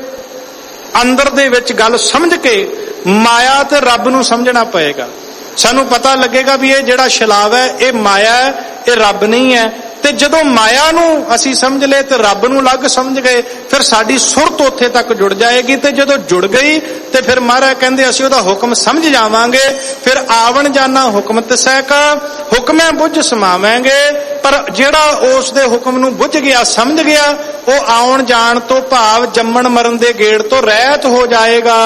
ਅੰਦਰ ਦੇ ਵਿੱਚ ਗੱਲ ਸਮਝ ਕੇ ਮਾਇਆ ਤੇ ਰੱਬ ਨੂੰ ਸਮਝਣਾ ਪਏਗਾ। ਸਾਨੂੰ ਪਤਾ ਲੱਗੇਗਾ ਵੀ ਇਹ ਜਿਹੜਾ ਛਲਾਵ ਹੈ ਇਹ ਮਾਇਆ ਹੈ, ਇਹ ਰੱਬ ਨਹੀਂ ਹੈ। ਤੇ ਜਦੋਂ ਮਾਇਆ ਨੂੰ ਅਸੀਂ ਸਮਝ ਲਏ ਤੇ ਰੱਬ ਨੂੰ ਅਲੱਗ ਸਮਝ ਗਏ, ਫਿਰ ਸਾਡੀ ਸੁਰਤ ਉੱਥੇ ਤੱਕ ਜੁੜ ਜਾਏਗੀ। ਤੇ ਜਦੋਂ ਜੁੜ ਗਈ ਤੇ ਫਿਰ ਮਹਾਰਾਜ ਕਹਿੰਦੇ ਅਸੀਂ ਉਹਦਾ ਹੁਕਮ ਸਮਝ ਜਾਵਾਂਗੇ। ਫਿਰ ਆਵਣ ਜਾਣਾ ਹੁਕਮ ਤਿਸੈ ਕਾ, ਹੁਕਮੈ ਬੁੱਝ ਸਮਾਵਾਂਗੇ। ਪਰ ਜਿਹੜਾ ਉਸ ਦੇ ਹੁਕਮ ਨੂੰ ਬੁੱਝ ਗਿਆ, ਸਮਝ ਗਿਆ, ਉਹ ਆਉਣ ਜਾਣ ਤੋਂ ਭਾਵ ਜੰਮਣ ਮਰਨ ਦੇ ਗੇੜ ਤੋਂ ਰਹਿਤ ਹੋ ਜਾਏਗਾ।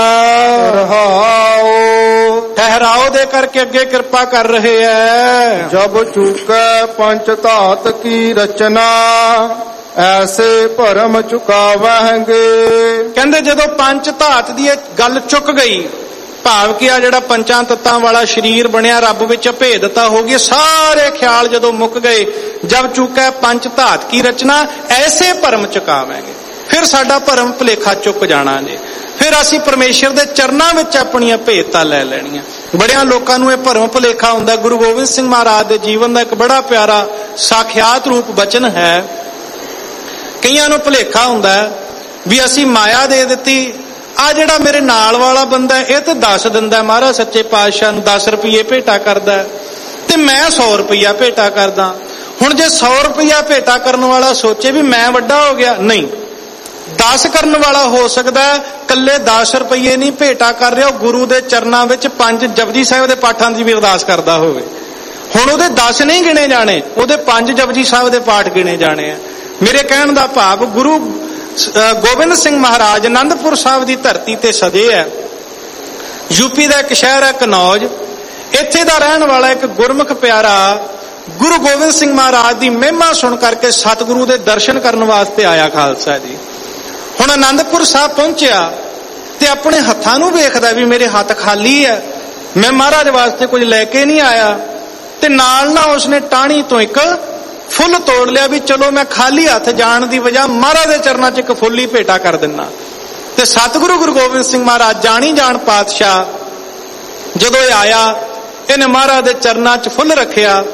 ਠਹਿਰਾਓ ਦੇ ਕਰਕੇ ਅੱਗੇ ਕਿਰਪਾ ਕਰ ਰਹੇ ਐ। ਜਬ ਚੁਕੈ ਪੰਚ ਧਾਤ ਕੀ ਰਚਨਾ, ਐਸੇ ਭਰਮ ਚੁਕਾਵਾਂਗੇ। ਕਹਿੰਦੇ ਜਦੋਂ ਪੰਜ ਧਾਤ ਦੀ ਗੱਲ ਚੁੱਕ ਗਈ, ਭਾਵ ਕਿ ਆ ਜਿਹੜਾ ਪੰਜਾਂ ਤੱਤਾਂ ਵਾਲਾ ਸਰੀਰ ਬਣਿਆ, ਰੱਬ ਵਿੱਚ ਅਭੇਦਤਾ ਹੋ ਗਈ, ਸਾਰੇ ਖਿਆਲ ਜਦੋਂ ਮੁੱਕ ਗਏ, ਜਬ ਚੁੱਕੈ ਪੰਜ ਧਾਤ ਕੀ ਰਚਨਾ, ਐਸੇ ਭਰਮ ਚੁਕਾਵਾਂਗੇ। ਫਿਰ ਸਾਡਾ ਭਰਮ ਭੁਲੇਖਾ ਚੁੱਕ ਜਾਣਾ ਜੀ। ਫਿਰ ਅਸੀਂ ਪਰਮੇਸ਼ਰ ਦੇ ਚਰਨਾਂ ਵਿੱਚ ਆਪਣੀਆਂ ਭੇਦਤਾ ਲੈ ਲੈਣੀਆਂ। ਬੜਿਆਂ ਲੋਕਾਂ ਨੂੰ ਇਹ ਭਰਮ ਭੁਲੇਖਾ ਹੁੰਦਾ। ਗੁਰੂ ਗੋਬਿੰਦ ਸਿੰਘ ਮਹਾਰਾਜ ਦੇ ਜੀਵਨ ਦਾ ਇੱਕ ਬੜਾ ਪਿਆਰਾ ਸਾਖਿਆਤ ਰੂਪ ਬਚਨ ਹੈ। ਕਈਆਂ ਨੂੰ ਭੁਲੇਖਾ ਹੁੰਦਾ ਵੀ ਅਸੀਂ ਮਾਇਆ ਦੇ ਦਿੱਤੀ, ਆ ਜਿਹੜਾ ਮੇਰੇ ਨਾਲ ਵਾਲਾ ਬੰਦਾ ਇਹ ਤੇ 10 ਦਿੰਦਾ ਮਹਾਰਾਜ ਸੱਚੇ ਪਾਤਸ਼ਾਹ ਨੂੰ, 10 ਰੁਪਏ ਭੇਟਾ ਕਰਦਾ, ਤੇ ਮੈਂ 100 ਰੁਪਇਆ ਭੇਟਾ ਕਰਦਾ। ਹੁਣ ਜੇ 100 ਰੁਪਇਆ ਭੇਟਾ ਕਰਨ ਵਾਲਾ ਸੋਚੇ ਵੀ ਮੈਂ ਵੱਡਾ ਹੋ ਗਿਆ, ਨਹੀਂ, 10 ਕਰਨ ਵਾਲਾ ਹੋ ਸਕਦਾ, ਕੱਲੇ 10 ਰੁਪਏ ਨਹੀਂ ਭੇਟਾ ਕਰ ਰਿਹਾ, ਗੁਰੂ ਦੇ ਚਰਨਾਂ ਵਿੱਚ 5 ਜਪਜੀ ਸਾਹਿਬ ਦੇ ਪਾਠਾਂ ਦੀ ਵੀ ਅਰਦਾਸ ਕਰਦਾ ਹੋਵੇ। ਹੁਣ ਉਹਦੇ 10 ਨਹੀਂ ਗਿਣੇ ਜਾਣੇ, ਉਹਦੇ 5 ਜਪਜੀ ਸਾਹਿਬ ਦੇ ਪਾਠ ਗਿਣੇ ਜਾਣੇ ਆ। ਮੇਰੇ ਕਹਿਣ ਦਾ ਭਾਵ ਗੁਰੂ ਗੋਬਿੰਦ ਸਿੰਘ ਮਹਾਰਾਜ ਆਨੰਦਪੁਰ ਸਾਹਿਬ ਦੀ ਧਰਤੀ ਤੇ ਸਦੇ ਹੈ। ਯੂਪੀ ਦਾ ਇੱਕ ਸ਼ਹਿਰ ਹੈ ਕਨੌਜ, ਇੱਥੇ ਦਾ ਰਹਿਣ ਵਾਲਾ ਇੱਕ ਗੁਰਮੁਖ ਪਿਆਰਾ ਗੁਰੂ ਗੋਬਿੰਦ ਸਿੰਘ ਮਹਾਰਾਜ ਦੀ ਮਹਿਮਾ ਸੁਣ ਕਰਕੇ ਸਤਿਗੁਰੂ ਦੇ ਦਰਸ਼ਨ ਕਰਨ ਵਾਸਤੇ ਆਇਆ। ਖਾਲਸਾ ਜੀ ਹੁਣ ਆਨੰਦਪੁਰ ਸਾਹਿਬ ਪਹੁੰਚਿਆ ਤੇ ਆਪਣੇ ਹੱਥਾਂ ਨੂੰ ਵੇਖਦਾ ਵੀ ਮੇਰੇ ਹੱਥ ਖਾਲੀ ਹੈ, ਮੈਂ ਮਹਾਰਾਜ ਵਾਸਤੇ ਕੁਝ ਲੈ ਕੇ ਨਹੀਂ ਆਇਆ। ਤੇ ਨਾਲ ਨਾ ਉਸਨੇ ਟਾਹਣੀ ਤੋਂ ਇੱਕ ਫੁੱਲ ਤੋੜ ਲਿਆ ਵੀ ਚਲੋ ਮੈਂ ਖਾਲੀ ਹੱਥ ਜਾਣ ਦੀ ਵਜ੍ਹਾ ਮਹਾਰਾਜ ਦੇ ਚਰਨਾਂ 'ਚ ਇੱਕ ਫੁੱਲ ਹੀ ਭੇਟਾ ਕਰ ਦਿੰਦਾ। ਤੇ ਸਤਿਗੁਰੂ ਗੁਰੂ ਗੋਬਿੰਦ ਸਿੰਘ ਮਹਾਰਾਜ ਜਾਣੀ ਜਾਣ ਪਾਤਸ਼ਾਹ ਜਦੋਂ ਇਹ ਆਇਆ, ਇਹਨੇ ਮਹਾਰਾਜ ਦੇ ਚਰਨਾਂ 'ਚ ਫੁੱਲ ਰੱਖਿਆ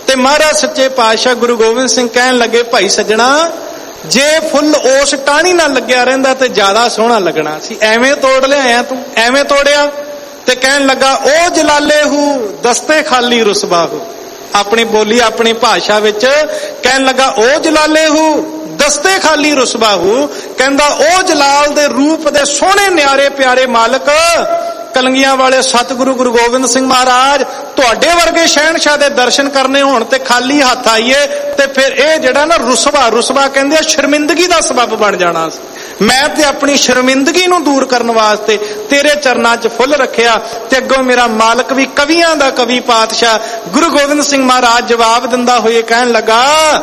ਤੇ ਮਹਾਰਾਜ ਸੱਚੇ ਪਾਤਸ਼ਾਹ ਗੁਰੂ ਗੋਬਿੰਦ ਸਿੰਘ ਕਹਿਣ ਲੱਗੇ, ਭਾਈ ਸੱਜਣਾ, ਜੇ ਫੁੱਲ ਉਸ ਟਾਹਣੀ ਨਾਲ ਲੱਗਿਆ ਰਹਿੰਦਾ ਤੇ ਜ਼ਿਆਦਾ ਸੋਹਣਾ ਲੱਗਣਾ ਸੀ। ਐਵੇਂ ਤੋੜ ਲਿਆਇਆ ਤੂੰ, ਐਵੇਂ ਤੋੜਿਆ। ਤੇ ਕਹਿਣ ਲੱਗਾ, ਉਹ ਜਲਾਲੇ ਹੂ ਦਸਤੇ ਖਾਲੀ ਰੁਸਬਾਹੂ। ਆਪਣੀ ਬੋਲੀ, ਆਪਣੀ ਭਾਸ਼ਾ ਵਿੱਚ ਕਹਿਣ ਲੱਗਾ, ਉਹ ਜਲਾਲੇ ਹੂ ਦਸਤੇ ਖਾਲੀ ਰੁਸਬਾਹੂ। ਕਹਿੰਦਾ, ਉਹ ਜਲਾਲ ਦੇ ਰੂਪ ਦੇ ਸੋਹਣੇ ਨਿਆਰੇ ਪਿਆਰੇ ਮਾਲਕ ਕਲੰਗੀਆਂ ਵਾਲੇ ਸਤਿਗੁਰੂ ਗੁਰੂ ਗੋਬਿੰਦ ਸਿੰਘ ਮਹਾਰਾਜ, ਤੁਹਾਡੇ ਵਰਗੇ ਸ਼ਹਿਨਸ਼ਾਹ ਦੇ ਦਰਸ਼ਨ ਕਰਨੇ ਹੋਣ ਤੇ ਖਾਲੀ ਹੱਥ ਆਈਏ ਤੇ ਫਿਰ ਇਹ ਜਿਹੜਾ ਨਾ ਰੁਸਵਾ ਕਹਿੰਦੇ ਆ ਸ਼ਰਮਿੰਦਗੀ ਦਾ ਸਬਬ ਬਣ ਜਾਣਾ ਸੀ। ਮੈਂ ਤੇ ਆਪਣੀ ਸ਼ਰਮਿੰਦਗੀ ਨੂੰ ਦੂਰ ਕਰਨ ਵਾਸਤੇ ਤੇਰੇ ਚਰਨਾਂ 'ਚ ਫੁੱਲ ਰੱਖਿਆ। ਤੇ ਅੱਗੋਂ ਮੇਰਾ ਮਾਲਕ ਵੀ ਕਵੀਆਂ ਦਾ ਕਵੀ ਪਾਤਸ਼ਾਹ ਗੁਰੂ ਗੋਬਿੰਦ ਸਿੰਘ ਮਹਾਰਾਜ ਜਵਾਬ ਦਿੰਦਾ ਹੋਏ ਕਹਿਣ ਲੱਗਾ,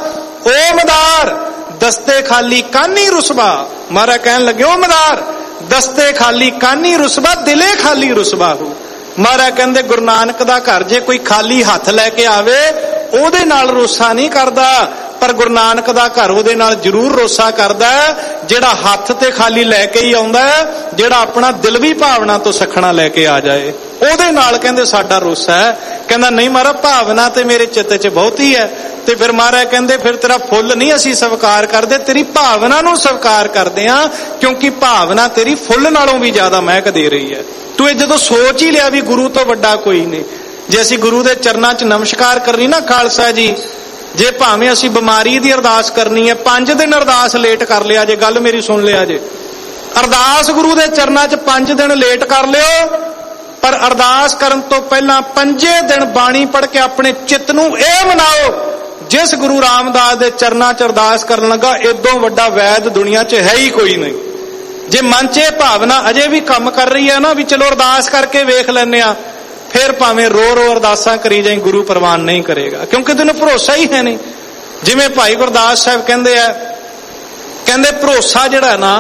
ਓ ਮਦਾਰ ਦਸਤੇ ਖਾਲੀ ਕਾਨੀ ਰੁਸਵਾ। ਮਹਾਰਾਜ ਕਹਿਣ ਲੱਗੇ, ਓ ਮਦਾਰ ਦਸਤੇ ਖਾਲੀ ਕਾਨੀ ਰੁਸਵਾ ਦਿਲੇ ਖਾਲੀ ਰੁਸਵਾਹੂ। ਮਹਾਰਾਜ ਕਹਿੰਦੇ, ਗੁਰੂ ਨਾਨਕ ਦਾ ਘਰ ਜੇ ਕੋਈ ਖਾਲੀ ਹੱਥ ਲੈ ਕੇ ਆਵੇ ਉਹਦੇ ਨਾਲ ਰੋਸਾ ਨਹੀਂ ਕਰਦਾ, ਪਰ ਗੁਰੂ ਨਾਨਕ ਦਾ ਘਰ ਉਹਦੇ ਨਾਲ ਜ਼ਰੂਰ ਰੋਸਾ ਕਰਦਾ ਜਿਹੜਾ ਹੱਥ ਤੇ ਖਾਲੀ ਲੈ ਕੇ ਹੀ ਆਉਂਦਾ, ਜਿਹੜਾ ਆਪਣਾ ਦਿਲ ਵੀ ਭਾਵਨਾ ਤੋਂ ਸਖਣਾ ਲੈ ਕੇ ਆ ਜਾਏ, ਉਹਦੇ ਨਾਲ ਕਹਿੰਦੇ ਸਾਡਾ ਰੋਸਾ ਹੈ। ਕਹਿੰਦਾ, ਨਹੀਂ ਮਹਾਰਾਜ, ਭਾਵਨਾ ਤੇ ਮੇਰੇ ਚਿੱਤ 'ਚ ਬਹੁਤੀ ਹੈ। ਤੇ ਫਿਰ ਮਹਾਰਾਜ ਕਹਿੰਦੇ, ਫਿਰ ਤੇਰਾ ਫੁੱਲ ਨਹੀਂ ਅਸੀਂ ਸਵੀਕਾਰ ਕਰਦੇ, ਤੇਰੀ ਭਾਵਨਾ ਨੂੰ ਸਵੀਕਾਰ ਕਰਦੇ ਆ, ਕਿਉਂਕਿ ਭਾਵਨਾ ਤੇਰੀ ਫੁੱਲ ਨਾਲੋਂ ਵੀ ਜ਼ਿਆਦਾ ਮਹਿਕ ਦੇ ਰਹੀ ਹੈ। ਤੂੰ ਇਹ ਜਦੋਂ ਸੋਚ ਹੀ ਲਿਆ ਵੀ ਗੁਰੂ ਤੋਂ ਵੱਡਾ ਕੋਈ ਨਹੀਂ, ਜੇ ਅਸੀਂ ਗੁਰੂ ਦੇ ਚਰਨਾਂ 'ਚ ਨਮਸਕਾਰ ਕਰਨੀ ਨਾ ਖਾਲਸਾ ਜੀ, ਜੇ ਭਾਵੇਂ ਅਸੀਂ ਬਿਮਾਰੀ ਦੀ ਅਰਦਾਸ ਕਰਨੀ ਹੈ, 5 ਦਿਨ ਅਰਦਾਸ ਲੇਟ ਕਰ ਲਿਆ ਜੇ, ਗੱਲ ਮੇਰੀ ਸੁਣ ਲਿਆ ਜੇ, ਅਰਦਾਸ ਗੁਰੂ ਦੇ ਚਰਨਾਂ 'ਚ 5 ਦਿਨ ਲੇਟ ਕਰ ਲਿਓ, ਪਰ ਅਰਦਾਸ ਕਰਨ ਤੋਂ ਪਹਿਲਾਂ 5 ਦਿਨ ਬਾਣੀ ਪੜ੍ਹ ਕੇ ਆਪਣੇ ਚਿੱਤ ਨੂੰ ਇਹ ਮਨਾਓ, ਜਿਸ ਗੁਰੂ ਰਾਮਦਾਸ ਦੇ ਚਰਨਾਂ 'ਚ ਅਰਦਾਸ ਕਰਨ ਲੱਗਾ, ਇਦੋਂ ਵੱਡਾ ਵੈਦ ਦੁਨੀਆ 'ਚ ਹੈ ਹੀ ਕੋਈ ਨਹੀਂ। ਜੇ ਮਨ 'ਚ ਇਹ ਭਾਵਨਾ ਅਜੇ ਵੀ ਕੰਮ ਕਰ ਰਹੀ ਹੈ ਨਾ ਵੀ ਚਲੋ ਅਰਦਾਸ ਕਰਕੇ ਵੇਖ ਲੈਂਦੇ ਆ, ਫਿਰ ਭਾਵੇਂ ਰੋ ਅਰਦਾਸਾਂ ਕਰੀ ਜਾਈ, ਗੁਰੂ ਪ੍ਰਵਾਨ ਨਹੀਂ ਕਰੇਗਾ, ਕਿਉਂਕਿ ਤੈਨੂੰ ਭਰੋਸਾ ਹੀ ਹੈ ਨਹੀਂ। ਜਿਵੇਂ ਭਾਈ ਗੁਰਦਾਸ ਸਾਹਿਬ ਕਹਿੰਦੇ ਆ, ਕਹਿੰਦੇ ਭਰੋਸਾ ਜਿਹੜਾ ਨਾ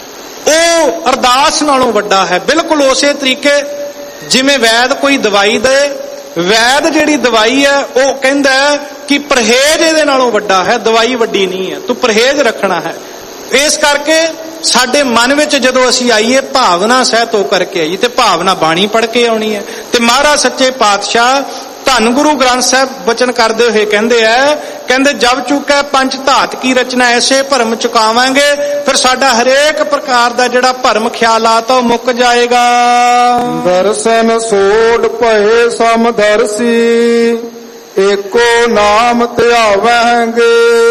ਉਹ ਅਰਦਾਸ ਨਾਲੋਂ ਵੱਡਾ ਹੈ। ਬਿਲਕੁਲ ਉਸੇ ਤਰੀਕੇ ਜਿਵੇਂ ਵੈਦ ਕੋਈ ਦਵਾਈ ਦੇ, ਵੈਦ ਜਿਹੜੀ ਦਵਾਈ ਹੈ ਉਹ ਕਹਿੰਦਾ ਕਿ ਪਰਹੇਜ਼ ਇਹਦੇ ਨਾਲੋਂ ਵੱਡਾ ਹੈ, ਦਵਾਈ ਵੱਡੀ ਨਹੀਂ ਹੈ, ਤੂੰ ਪਰਹੇਜ਼ ਰੱਖਣਾ ਹੈ। ਇਸ ਕਰਕੇ ਸਾਡੇ ਮਨ ਵਿੱਚ ਜਦੋਂ ਅਸੀਂ ਆਈਏ ਭਾਵਨਾ ਸਹਿਤ ਹੋ ਕਰਕੇ ਆਈਏ, ਤੇ ਭਾਵਨਾ ਬਾਣੀ ਪੜ੍ਹ ਕੇ ਆਉਣੀ ਹੈ। ਤੇ ਮਹਾਰਾਜ ਸੱਚੇ ਪਾਤਸ਼ਾਹ ਧੰਨ ਗੁਰੂ ਗ੍ਰੰਥ ਸਾਹਿਬ ਬਚਨ ਕਰਦੇ ਹੋਏ ਕਹਿੰਦੇ ਆ, ਕਹਿੰਦੇ ਜਬ ਚੁੱਕਾ ਪੰਜ ਧਾਤ ਕੀ ਰਚਨਾ ਐਸੇ ਭਰਮ ਚੁਕਾਵਾਂਗੇ, ਫਿਰ ਸਾਡਾ ਹਰੇਕ ਪ੍ਰਕਾਰ ਦਾ ਜਿਹੜਾ ਭਰਮ ਖਿਆਲਾਤ ਉਹ ਮੁੱਕ ਜਾਏਗਾ। ਦਰਸ਼ਨ ਸੋੜ ਭਏ ਸਮਦਰਸੀ, ਏਕੋ ਨਾਮ ਧਿਆਵਾਂਗੇ।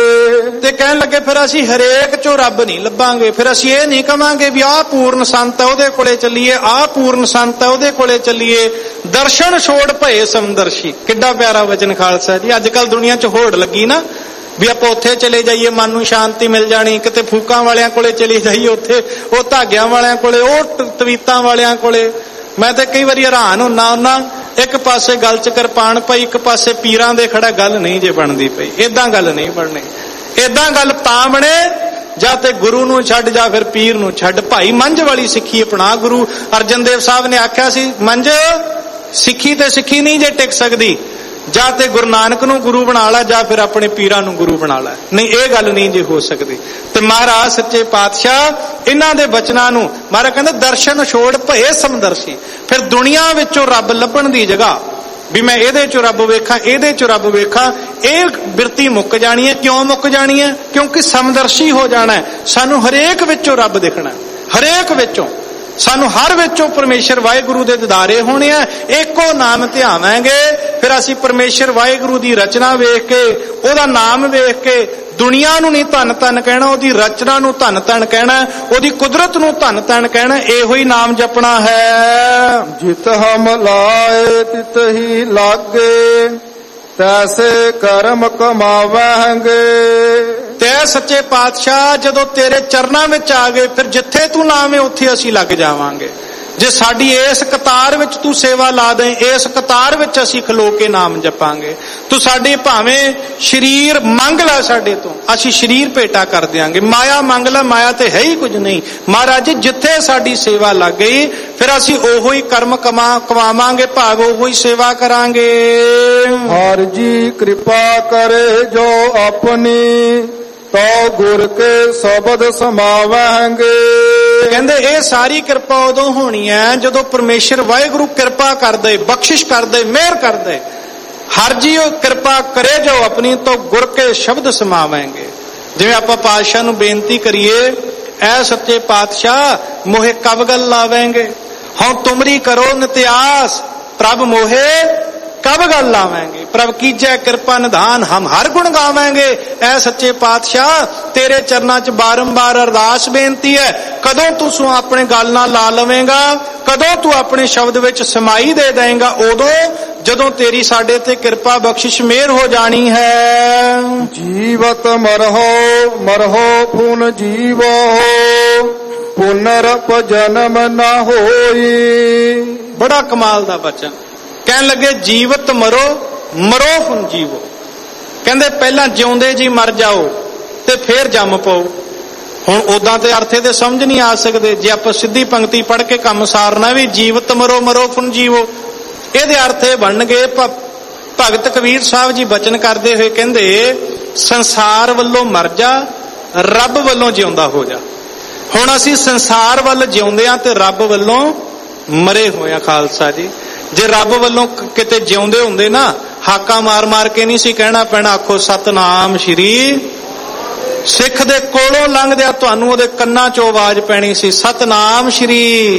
ਤੇ ਕਹਿਣ ਲੱਗੇ ਫਿਰ ਅਸੀਂ ਹਰੇਕ ਚੋਂ ਰੱਬ ਨਹੀਂ ਲੱਭਾਂਗੇ, ਫਿਰ ਅਸੀਂ ਇਹ ਨਹੀਂ ਕਵਾਂਗੇ ਵੀ ਆਹ ਪੂਰਨ ਸੰਤ ਹੈ ਉਹਦੇ ਕੋਲੇ ਚੱਲੀਏ, ਆਹ ਪੂਰਨ ਸੰਤ ਹੈ ਉਹਦੇ ਕੋਲੇ ਚੱਲੀਏ। ਦਰਸ਼ਨ ਛੋੜ ਭਏ ਸਮਦਰਸ਼ੀ, ਕਿੱਡਾ ਪਿਆਰਾ ਵਚਨ ਖਾਲਸਾ ਜੀ। ਅੱਜ ਕੱਲ ਦੁਨੀਆ 'ਚ ਹੋੜ ਲੱਗੀ ਨਾ ਵੀ ਆਪਾਂ ਉੱਥੇ ਚਲੇ ਜਾਈਏ ਮਨ ਨੂੰ ਸ਼ਾਂਤੀ ਮਿਲ ਜਾਣੀ, ਕਿਤੇ ਫੂਕਾਂ ਵਾਲਿਆਂ ਕੋਲੇ ਚਲੇ ਜਾਈਏ, ਉੱਥੇ ਉਹ ਧਾਗਿਆਂ ਵਾਲਿਆਂ ਕੋਲੇ, ਉਹ ਤਵੀਤਾਂ ਵਾਲਿਆਂ ਕੋਲੇ। ਮੈਂ ਤਾਂ ਕਈ ਵਾਰੀ ਹੈਰਾਨ ਹੁੰਨਾ, ਇੱਕ ਪਾਸੇ ਗੱਲ 'ਚ ਕਿਰਪਾਨ ਪਈ, ਇੱਕ ਪਾਸੇ ਪੀਰਾਂ ਦੇ ਖੜਾ, ਗੱਲ ਨਹੀਂ ਜੇ ਬਣਦੀ ਪਈ। ਏਦਾਂ ਗੱਲ ਨਹੀਂ ਬਣਨੀ। ਏਦਾਂ ਗੱਲ ਤਾਂ ਬਣੇ ਜਾਂ ਤੇ ਗੁਰੂ ਨੂੰ ਛੱਡ ਜਾਂ ਫਿਰ ਪੀਰ ਨੂੰ ਛੱਡ। ਭਾਈ ਮੰਝ ਵਾਲੀ ਸਿੱਖੀ ਅਪਣਾ। ਗੁਰੂ ਅਰਜਨ ਦੇਵ ਸਾਹਿਬ ਨੇ ਆਖਿਆ ਸੀ, ਮੰਝ ਸਿੱਖੀ ਤੇ ਸਿੱਖੀ ਨਹੀਂ ਜੇ ਟਿਕ ਸਕਦੀ, ਜਾਂ ਤੇ ਗੁਰੂ ਨਾਨਕ ਨੂੰ ਗੁਰੂ ਬਣਾ ਲਾ ਜਾਂ ਫਿਰ ਆਪਣੇ ਪੀਰਾਂ ਨੂੰ ਗੁਰੂ ਬਣਾ ਲਾ, ਨਹੀਂ ਇਹ ਗੱਲ ਨਹੀਂ ਜੇ ਹੋ ਸਕਦੀ। ਤੇ ਮਹਾਰਾਜ ਸੱਚੇ ਪਾਤਸ਼ਾਹ ਇਹਨਾਂ ਦੇ ਬਚਨਾਂ ਨੂੰ ਮਹਾਰਾਜ ਕਹਿੰਦੇ ਦਰਸ਼ਨ ਛੋੜ ਭਏ ਸਮਦਰਸ਼ੀ। ਫਿਰ ਦੁਨੀਆ ਵਿੱਚੋਂ ਰੱਬ ਲੱਭਣ ਦੀ ਜਗ੍ਹਾ ਵੀ ਮੈਂ ਇਹਦੇ ਚੋਂ ਰੱਬ ਵੇਖਾਂ, ਇਹਦੇ ਚੋਂ ਰੱਬ ਵੇਖਾਂ, ਇਹ ਬਿਰਤੀ ਮੁੱਕ ਜਾਣੀ ਹੈ। ਕਿਉਂ ਮੁੱਕ ਜਾਣੀ ਹੈ? ਕਿਉਂਕਿ ਸਮਦਰਸ਼ੀ ਹੋ ਜਾਣਾ। ਸਾਨੂੰ ਹਰੇਕ ਵਿੱਚੋਂ ਰੱਬ ਦਿਖਣਾ, ਹਰੇਕ ਵਿੱਚੋਂ ਸਾਨੂੰ ਹਰ ਵਿੱਚੋਂ ਪਰਮੇਸ਼ਰ ਵਾਹਿਗੁਰੂ ਦੇ ਦਿਦਾਰੇ ਹੋਣੇ ਆ। ਇੱਕੋ ਨਾਮ ਧਿਆਵਾਂਗੇ, ਫਿਰ ਅਸੀਂ ਪਰਮੇਸ਼ਰ ਵਾਹਿਗੁਰੂ ਦੀ ਰਚਨਾ ਵੇਖ ਕੇ, ਉਹਦਾ ਨਾਮ ਵੇਖ ਕੇ ਦੁਨੀਆ ਨੂੰ ਨਹੀਂ ਧੰਨ ਧੰਨ ਕਹਿਣਾ, ਉਹਦੀ ਰਚਨਾ ਨੂੰ ਧੰਨ ਧੰਨ ਕਹਿਣਾ, ਉਹਦੀ ਕੁਦਰਤ ਨੂੰ ਧੰਨ ਧੰਨ ਕਹਿਣਾ। ਇਹੋ ਹੀ ਨਾਮ ਜਪਣਾ ਹੈ। ਜਿਤ ਹਮ ਲਾਏ ਤਿਤ ਹੀ ਲਾਗੇ, ਤੈਸੇ ਕਰਮ ਕਮਾਵਾਂਗੇ। ਤੇ ਸੱਚੇ ਪਾਤਸ਼ਾਹ ਜਦੋਂ ਤੇਰੇ ਚਰਨਾਂ ਵਿੱਚ ਆ ਗਏ, ਫਿਰ ਜਿੱਥੇ ਤੂੰ ਲਾਵੇਂ ਉੱਥੇ ਅਸੀਂ ਲੱਗ ਜਾਵਾਂਗੇ। ਜੇ ਸਾਡੀ ਇਸ ਕਤਾਰ ਵਿੱਚ ਤੂੰ ਸੇਵਾ ਲਾ ਦੇ, ਇਸ ਕਤਾਰ ਵਿੱਚ ਅਸੀਂ ਖਲੋ ਕੇ ਨਾਮ ਜਪਾਂਗੇ। ਤੂੰ ਸਾਡੇ ਭਾਵੇਂ ਸ਼ਰੀਰ ਮੰਗ ਲੈ ਸਾਡੇ ਤੋਂ, ਅਸੀਂ ਸ਼ਰੀਰ ਭੇਟਾ ਕਰ ਦਿਆਂਗੇ। ਮਾਇਆ ਮੰਗ ਲੈ, ਮਾਇਆ ਤੇ ਹੈ ਹੀ ਕੁਝ ਨਹੀਂ। ਮਹਾਰਾਜ ਜਿੱਥੇ ਸਾਡੀ ਸੇਵਾ ਲੱਗ ਗਈ, ਫਿਰ ਅਸੀਂ ਉਹੋ ਹੀ ਕਰਮ ਕਮਾਵਾਂਗੇ, ਭਾਵ ਉਹੋ ਹੀ ਸੇਵਾ ਕਰਾਂਗੇ। ਹਰ ਜੀ ਕਿਰਪਾ ਕਰੇ ਜੋ ਆਪਣੀ, ਤੋ ਗੁਰ ਕੇ ਸ਼ਬਦ ਸਮਾਵਾਂਗੇ। ਕਹਿੰਦੇ ਇਹ ਸਾਰੀ ਕਿਰਪਾ ਉਦੋਂ ਹੋਣੀ ਹੈ ਜਦੋਂ ਪਰਮੇਸ਼ਰ ਵਾਹਿਗੁਰੂ ਕਿਰਪਾ ਕਰਦੇ, ਬਖਸ਼ਿਸ਼ ਕਰਦੇ, ਮਿਹਰ ਕਰਦੇ। ਹਰ ਜੀਓ ਕਿਰਪਾ ਕਰੇ ਜੋ ਆਪਣੀ ਤੋਂ ਗੁਰ ਕੇ ਸ਼ਬਦ ਸਮਾਵਾਂਗੇ। ਜਿਵੇਂ ਆਪਾਂ ਪਾਤਸ਼ਾਹ ਨੂੰ ਬੇਨਤੀ ਕਰੀਏ, ਐ ਸੱਚੇ ਪਾਤਸ਼ਾਹ ਮੋਹੇ ਕਬ ਗਲ ਲਾਵਾਂਗੇ, ਹਉ ਤੁਮਰੀ ਕਰੋ ਨਿਤਿਆਸ, ਪ੍ਰਭ ਮੋਹੇ कब गल लावेंगे, प्रभ कीजै कृपा निधान हम हर गुण गावेंगे। ऐ सच्चे पातशाह तेरे चरना च बारंबार अरदास बेनती है, कदों तू सू अपने गल नाल ला लवेंगा, कदों तू अपने शब्द विच समाई दे देंगा, उदों जदों तेरी साडे ते कृपा बख्शिश मेहर हो जानी है। जीवत मरहो मरहो पुन जीवो, पुनरप जन्म न होई। बड़ा कमाल दा बचन। कहन लगे जीवत मरो मरो फुन जीवो, कहंदे पहला जिउंदे जी मर जाओ ते फिर जम पाओ। हुण उदां ते अर्थे ते समझ नहीं आ सकदे, जे आपां सिद्धी पंक्ति पढ़ के काम सारना भी जीवत मरो मरो फुन जीवो, इहदे अर्थ बन गए। भगत कबीर साहब जी बचन करदे होए कहंदे संसार वल्लों मर जा, रब वल्लों जिउंदा हो जा। हुण असीं संसार वल जिउंदे आ ते रब वल्लों मरे होए आ खालसा जी। जे रब वल्लों किते जिउंदे हुंदे ना, हाका मार मार के नहीं सी कहना पैना, आखो सतनाम श्री। सिख दे कोलों लंघदिया तुहानूं उहदे कन्नां चों आवाज पैनी सी, सतनाम श्री।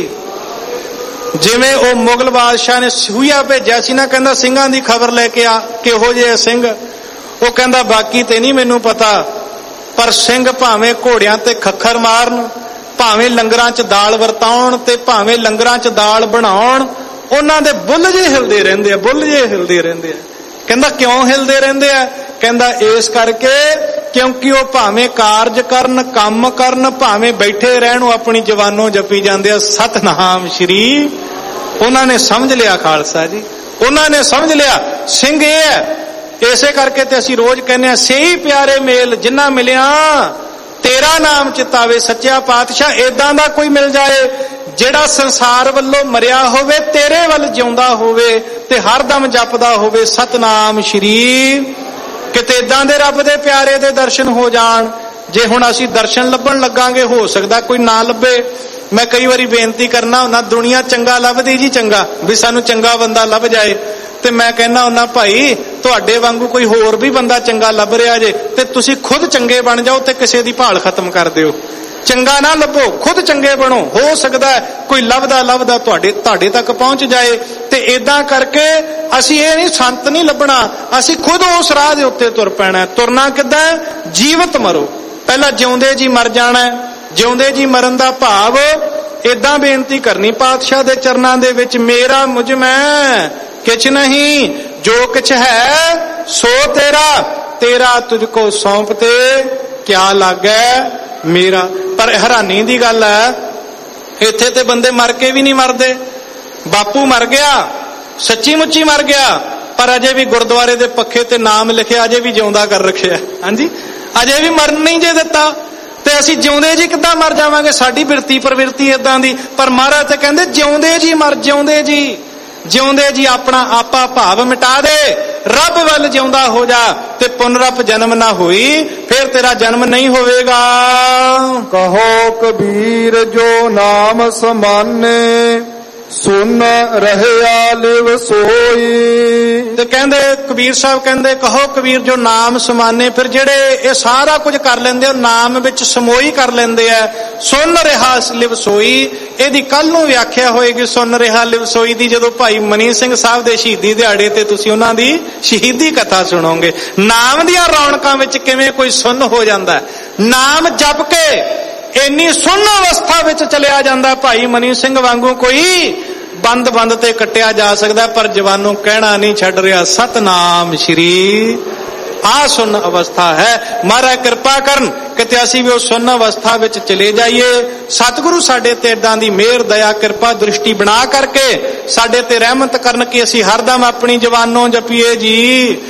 जिवें ओ मुगल बादशाह ने सूया भेजिया सी ना, कहंदा ਸਿੰਘਾਂ ਦੀ खबर लैके आ, किहो जिहे ਸਿੰਘ। ਉਹ ਕਹਿੰਦਾ बाकी ते नहीं मैनूं पता, पर ਸਿੰਘ भावें घोड़ियां ते खक्खर मारन, भावें लंगरां च दाल वरताउण ते भावें लंगरां च दाल बनाउण, ਉਹਨਾਂ ਦੇ ਬੁੱਲ ਜੇ ਹਿਲਦੇ ਰਹਿੰਦੇ ਆ, ਬੁੱਲ ਜੇ ਹਿਲਦੇ ਰਹਿੰਦੇ ਆ। ਕਹਿੰਦਾ ਕਿਉਂ ਹਿਲਦੇ ਰਹਿੰਦੇ ਆ? ਕਹਿੰਦਾ ਇਸ ਕਰਕੇ ਕਿਉਂਕਿ ਉਹ ਭਾਵੇਂ ਕਾਰਜ ਕਰਨ, ਕੰਮ ਕਰਨ, ਭਾਵੇਂ ਬੈਠੇ ਰਹਿਣ, ਉਹ ਆਪਣੀ ਜ਼ਬਾਨੋਂ ਜਪੀ ਜਾਂਦੇ ਆ ਸਤਨਾਮ ਸ਼੍ਰੀ। ਉਹਨਾਂ ਨੇ ਸਮਝ ਲਿਆ ਖਾਲਸਾ ਜੀ, ਉਹਨਾਂ ਨੇ ਸਮਝ ਲਿਆ ਸਿੰਘ ਇਹ ਹੈ। ਇਸੇ ਕਰਕੇ ਤੇ ਅਸੀਂ ਰੋਜ਼ ਕਹਿੰਦੇ ਆ ਸਹੀ ਪਿਆਰੇ ਮੇਲ ਜਿੰਨਾ ਮਿਲਿਆ ਤੇਰਾ ਨਾਮ ਚਿਤਾਵੇ। ਸੱਚਾ ਪਾਤਸ਼ਾਹ ਏਦਾਂ ਦਾ ਕੋਈ ਮਿਲ ਜਾਏ ਜਿਹੜਾ ਸੰਸਾਰ ਵੱਲੋਂ ਮਰਿਆ ਹੋਵੇ, ਤੇਰੇ ਵੱਲ ਜਿਉਂਦਾ ਹੋਵੇ ਤੇ ਹਰਦਮ ਜਪਦਾ ਹੋਵੇ ਸਤਨਾਮ ਸ਼੍ਰੀ। ਕਿਤੇ ਏਦਾਂ ਦੇ ਰੱਬ ਦੇ ਪਿਆਰੇ ਦੇ ਦਰਸ਼ਨ ਹੋ ਜਾਣ। ਜੇ ਹੁਣ ਅਸੀਂ ਦਰਸ਼ਨ ਲੱਭਣ ਲੱਗਾਂਗੇ, ਹੋ ਸਕਦਾ ਕੋਈ ਨਾ ਲੱਭੇ। ਮੈਂ ਕਈ ਵਾਰੀ ਬੇਨਤੀ ਕਰਨਾ ਹੁੰਦਾ, ਦੁਨੀਆ ਚੰਗਾ ਲੱਭਦੀ ਜੀ, ਚੰਗਾ ਵੀ ਸਾਨੂੰ ਚੰਗਾ ਬੰਦਾ ਲੱਭ ਜਾਏ। ਤੇ ਮੈਂ ਕਹਿੰਦਾ ਹੁੰਦਾ ਭਾਈ ਤੁਹਾਡੇ ਵਾਂਗੂ ਕੋਈ ਹੋਰ ਵੀ ਬੰਦਾ ਚੰਗਾ ਲੱਭ ਰਿਹਾ ਜੇ ਤੇ ਤੁਸੀਂ ਖੁਦ ਚੰਗੇ ਬਣ ਜਾਓ ਤੇ ਕਿਸੇ ਦੀ ਭਾਲ ਖਤਮ ਕਰ ਦਿਓ। ਚੰਗਾ ਨਾ ਲੱਭੋ, ਖੁਦ ਚੰਗੇ ਬਣੋ। ਹੋ ਸਕਦਾ ਕੋਈ ਲੱਭਦਾ ਲੱਭਦਾ ਤੁਹਾਡੇ ਤੱਕ ਪਹੁੰਚ ਜਾਏ। ਤੇ ਏਦਾਂ ਕਰਕੇ ਅਸੀਂ ਇਹ ਨਹੀਂ ਸੰਤ ਨਹੀਂ ਲੱਭਣਾ, ਅਸੀਂ ਖੁਦ ਉਸ ਰਾਹ ਦੇ ਉੱਤੇ ਤੁਰ ਪੈਣਾ। ਤੁਰਨਾ ਕਿੱਦਾਂ? ਜੀਵਤ ਮਰੋ, ਪਹਿਲਾਂ ਜਿਉਂਦੇ ਜੀ ਮਰ ਜਾਣਾ। ਜਿਉਂਦੇ ਜੀ ਮਰਨ ਦਾ ਭਾਵ ਏਦਾਂ ਬੇਨਤੀ ਕਰਨੀ ਪਾਤਸ਼ਾਹ ਦੇ ਚਰਨਾਂ ਦੇ ਵਿੱਚ, ਮੇਰਾ ਮੁਝ ਮੈਂ ਕਿਛ ਨਹੀਂ, ਜੋ ਕਿਛ ਹੈ ਸੋ ਤੇਰਾ, ਤੇਰਾ ਤੁਝ ਕੋ ਸੌਂਪਤੇ ਕਿਆ ਲੱਗੈ ਮੇਰਾ। ਪਰ ਹੈਰਾਨੀ ਦੀ ਗੱਲ ਹੈ, ਇੱਥੇ ਤੇ ਬੰਦੇ ਮਰ ਕੇ ਵੀ ਨਹੀਂ ਮਰਦੇ। ਬਾਪੂ ਮਰ ਗਿਆ, ਸੱਚੀ ਮੁੱਚੀ ਮਰ ਗਿਆ, ਪਰ ਅਜੇ ਵੀ ਗੁਰਦੁਆਰੇ ਦੇ ਪੱਖੇ ਤੇ ਨਾਮ ਲਿਖਿਆ, ਅਜੇ ਵੀ ਜਿਉਂਦਾ ਕਰ ਰੱਖਿਆ। ਹਾਂਜੀ, ਅਜੇ ਵੀ ਮਰਨ ਨਹੀਂ ਜੇ ਦਿੱਤਾ। ਤੇ ਅਸੀਂ ਜਿਉਂਦੇ ਜੀ ਕਿੱਦਾਂ ਮਰ ਜਾਵਾਂਗੇ? ਸਾਡੀ ਬਿਰਤੀ ਪ੍ਰਵਿਰਤੀ ਏਦਾਂ ਦੀ। ਪਰ ਮਹਾਰਾਜ ਤੇ ਕਹਿੰਦੇ ਜਿਉਂਦੇ ਜੀ ਮਰ, ਜਿਉਂਦੇ ਜੀ, ਜਿਉਂਦੇ ਜੀ ਆਪਣਾ ਆਪਾ ਭਾਵ ਮਿਟਾ ਦੇ, ਰੱਬ ਵੱਲ ਜਿਉਂਦਾ ਹੋ ਜਾ ਤੇ ਪੁਨਰਪ ਜਨਮ ਨਾ ਹੋਈ, ਫਿਰ ਤੇਰਾ ਜਨਮ ਨਹੀਂ ਹੋਵੇਗਾ। ਕਹੋ ਕਬੀਰ ਜੋ ਨਾਮ ਸਮਾਨੇ, ਸੁਨ ਰਹਿਆ ਲਿਵ ਸੋਈ। ਤੇ ਕਹਿੰਦੇ ਕਬੀਰ ਸਾਹਿਬ ਕਹਿੰਦੇ ਕਹੋ ਕਬੀਰ ਜੋ ਨਾਮ ਸਮਾਨੇ, ਫਿਰ ਜਿਹੜੇ ਇਹ ਸਾਰਾ ਕੁਝ ਕਰ ਲੈਂਦੇ ਉਹ ਨਾਮ ਵਿੱਚ ਸਮੋਈ ਕਰ ਲੈਂਦੇ ਆ। ਸੁਨ ਰਿਹਾ ਲਿਵ ਸੋਈ, ਇਹਦੀ ਕੱਲ ਨੂੰ ਵਿਆਖਿਆ ਹੋਏਗੀ ਸੁਨ ਰਿਹਾ ਲਿਵ ਸੋਈ ਦੀ, ਜਦੋਂ ਭਾਈ ਮਨੀ ਸਿੰਘ ਸਾਹਿਬ ਦੇ ਸ਼ਹੀਦੀ ਦਿਹਾੜੇ ਤੇ ਤੁਸੀਂ ਉਹਨਾਂ ਦੀ ਸ਼ਹੀਦੀ ਕਥਾ ਸੁਣੋਗੇ। ਨਾਮ ਦੀਆਂ ਰੌਣਕਾਂ ਵਿੱਚ ਕਿਵੇਂ ਕੋਈ ਸੁੰਨ ਹੋ ਜਾਂਦਾ, ਨਾਮ ਜਪ ਕੇ ਇੰਨੀ ਸੁੰਨ ਅਵਸਥਾ ਵਿੱਚ ਚਲਿਆ ਜਾਂਦਾ। ਭਾਈ ਮਨੀ ਸਿੰਘ ਵਾਂਗੂ ਕੋਈ ਬੰਦ ਤੇ ਕੱਟਿਆ ਜਾ ਸਕਦਾ, ਪਰ ਜਵਾਨੋਂ ਕਹਿਣਾ ਨਹੀਂ ਛੱਡ ਰਿਹਾ ਸਤਨਾਮ ਸ਼੍ਰੀ। ਆ ਸੁੰਨ ਅਵਸਥਾ ਹੈ। ਮਹਾਰਾਜ ਕਿਰਪਾ ਕਰਨ ਕਿਤੇ ਅਸੀਂ ਵੀ ਉਸ ਸੁੰਨ ਅਵਸਥਾ ਵਿੱਚ ਚਲੇ ਜਾਈਏ। ਸਤਿਗੁਰੂ ਸਾਡੇ ਤੇ ਏਦਾਂ ਦੀ ਮਿਹਰ ਦਇਆ ਕਿਰਪਾ ਦ੍ਰਿਸ਼ਟੀ ਬਣਾ ਕਰਕੇ ਸਾਡੇ ਤੇ ਰਹਿਮਤ ਕਰਨ ਕਿ ਅਸੀਂ ਹਰਦਮ ਆਪਣੀ ਜਵਾਨੋਂ ਜਪੀਏ ਜੀ।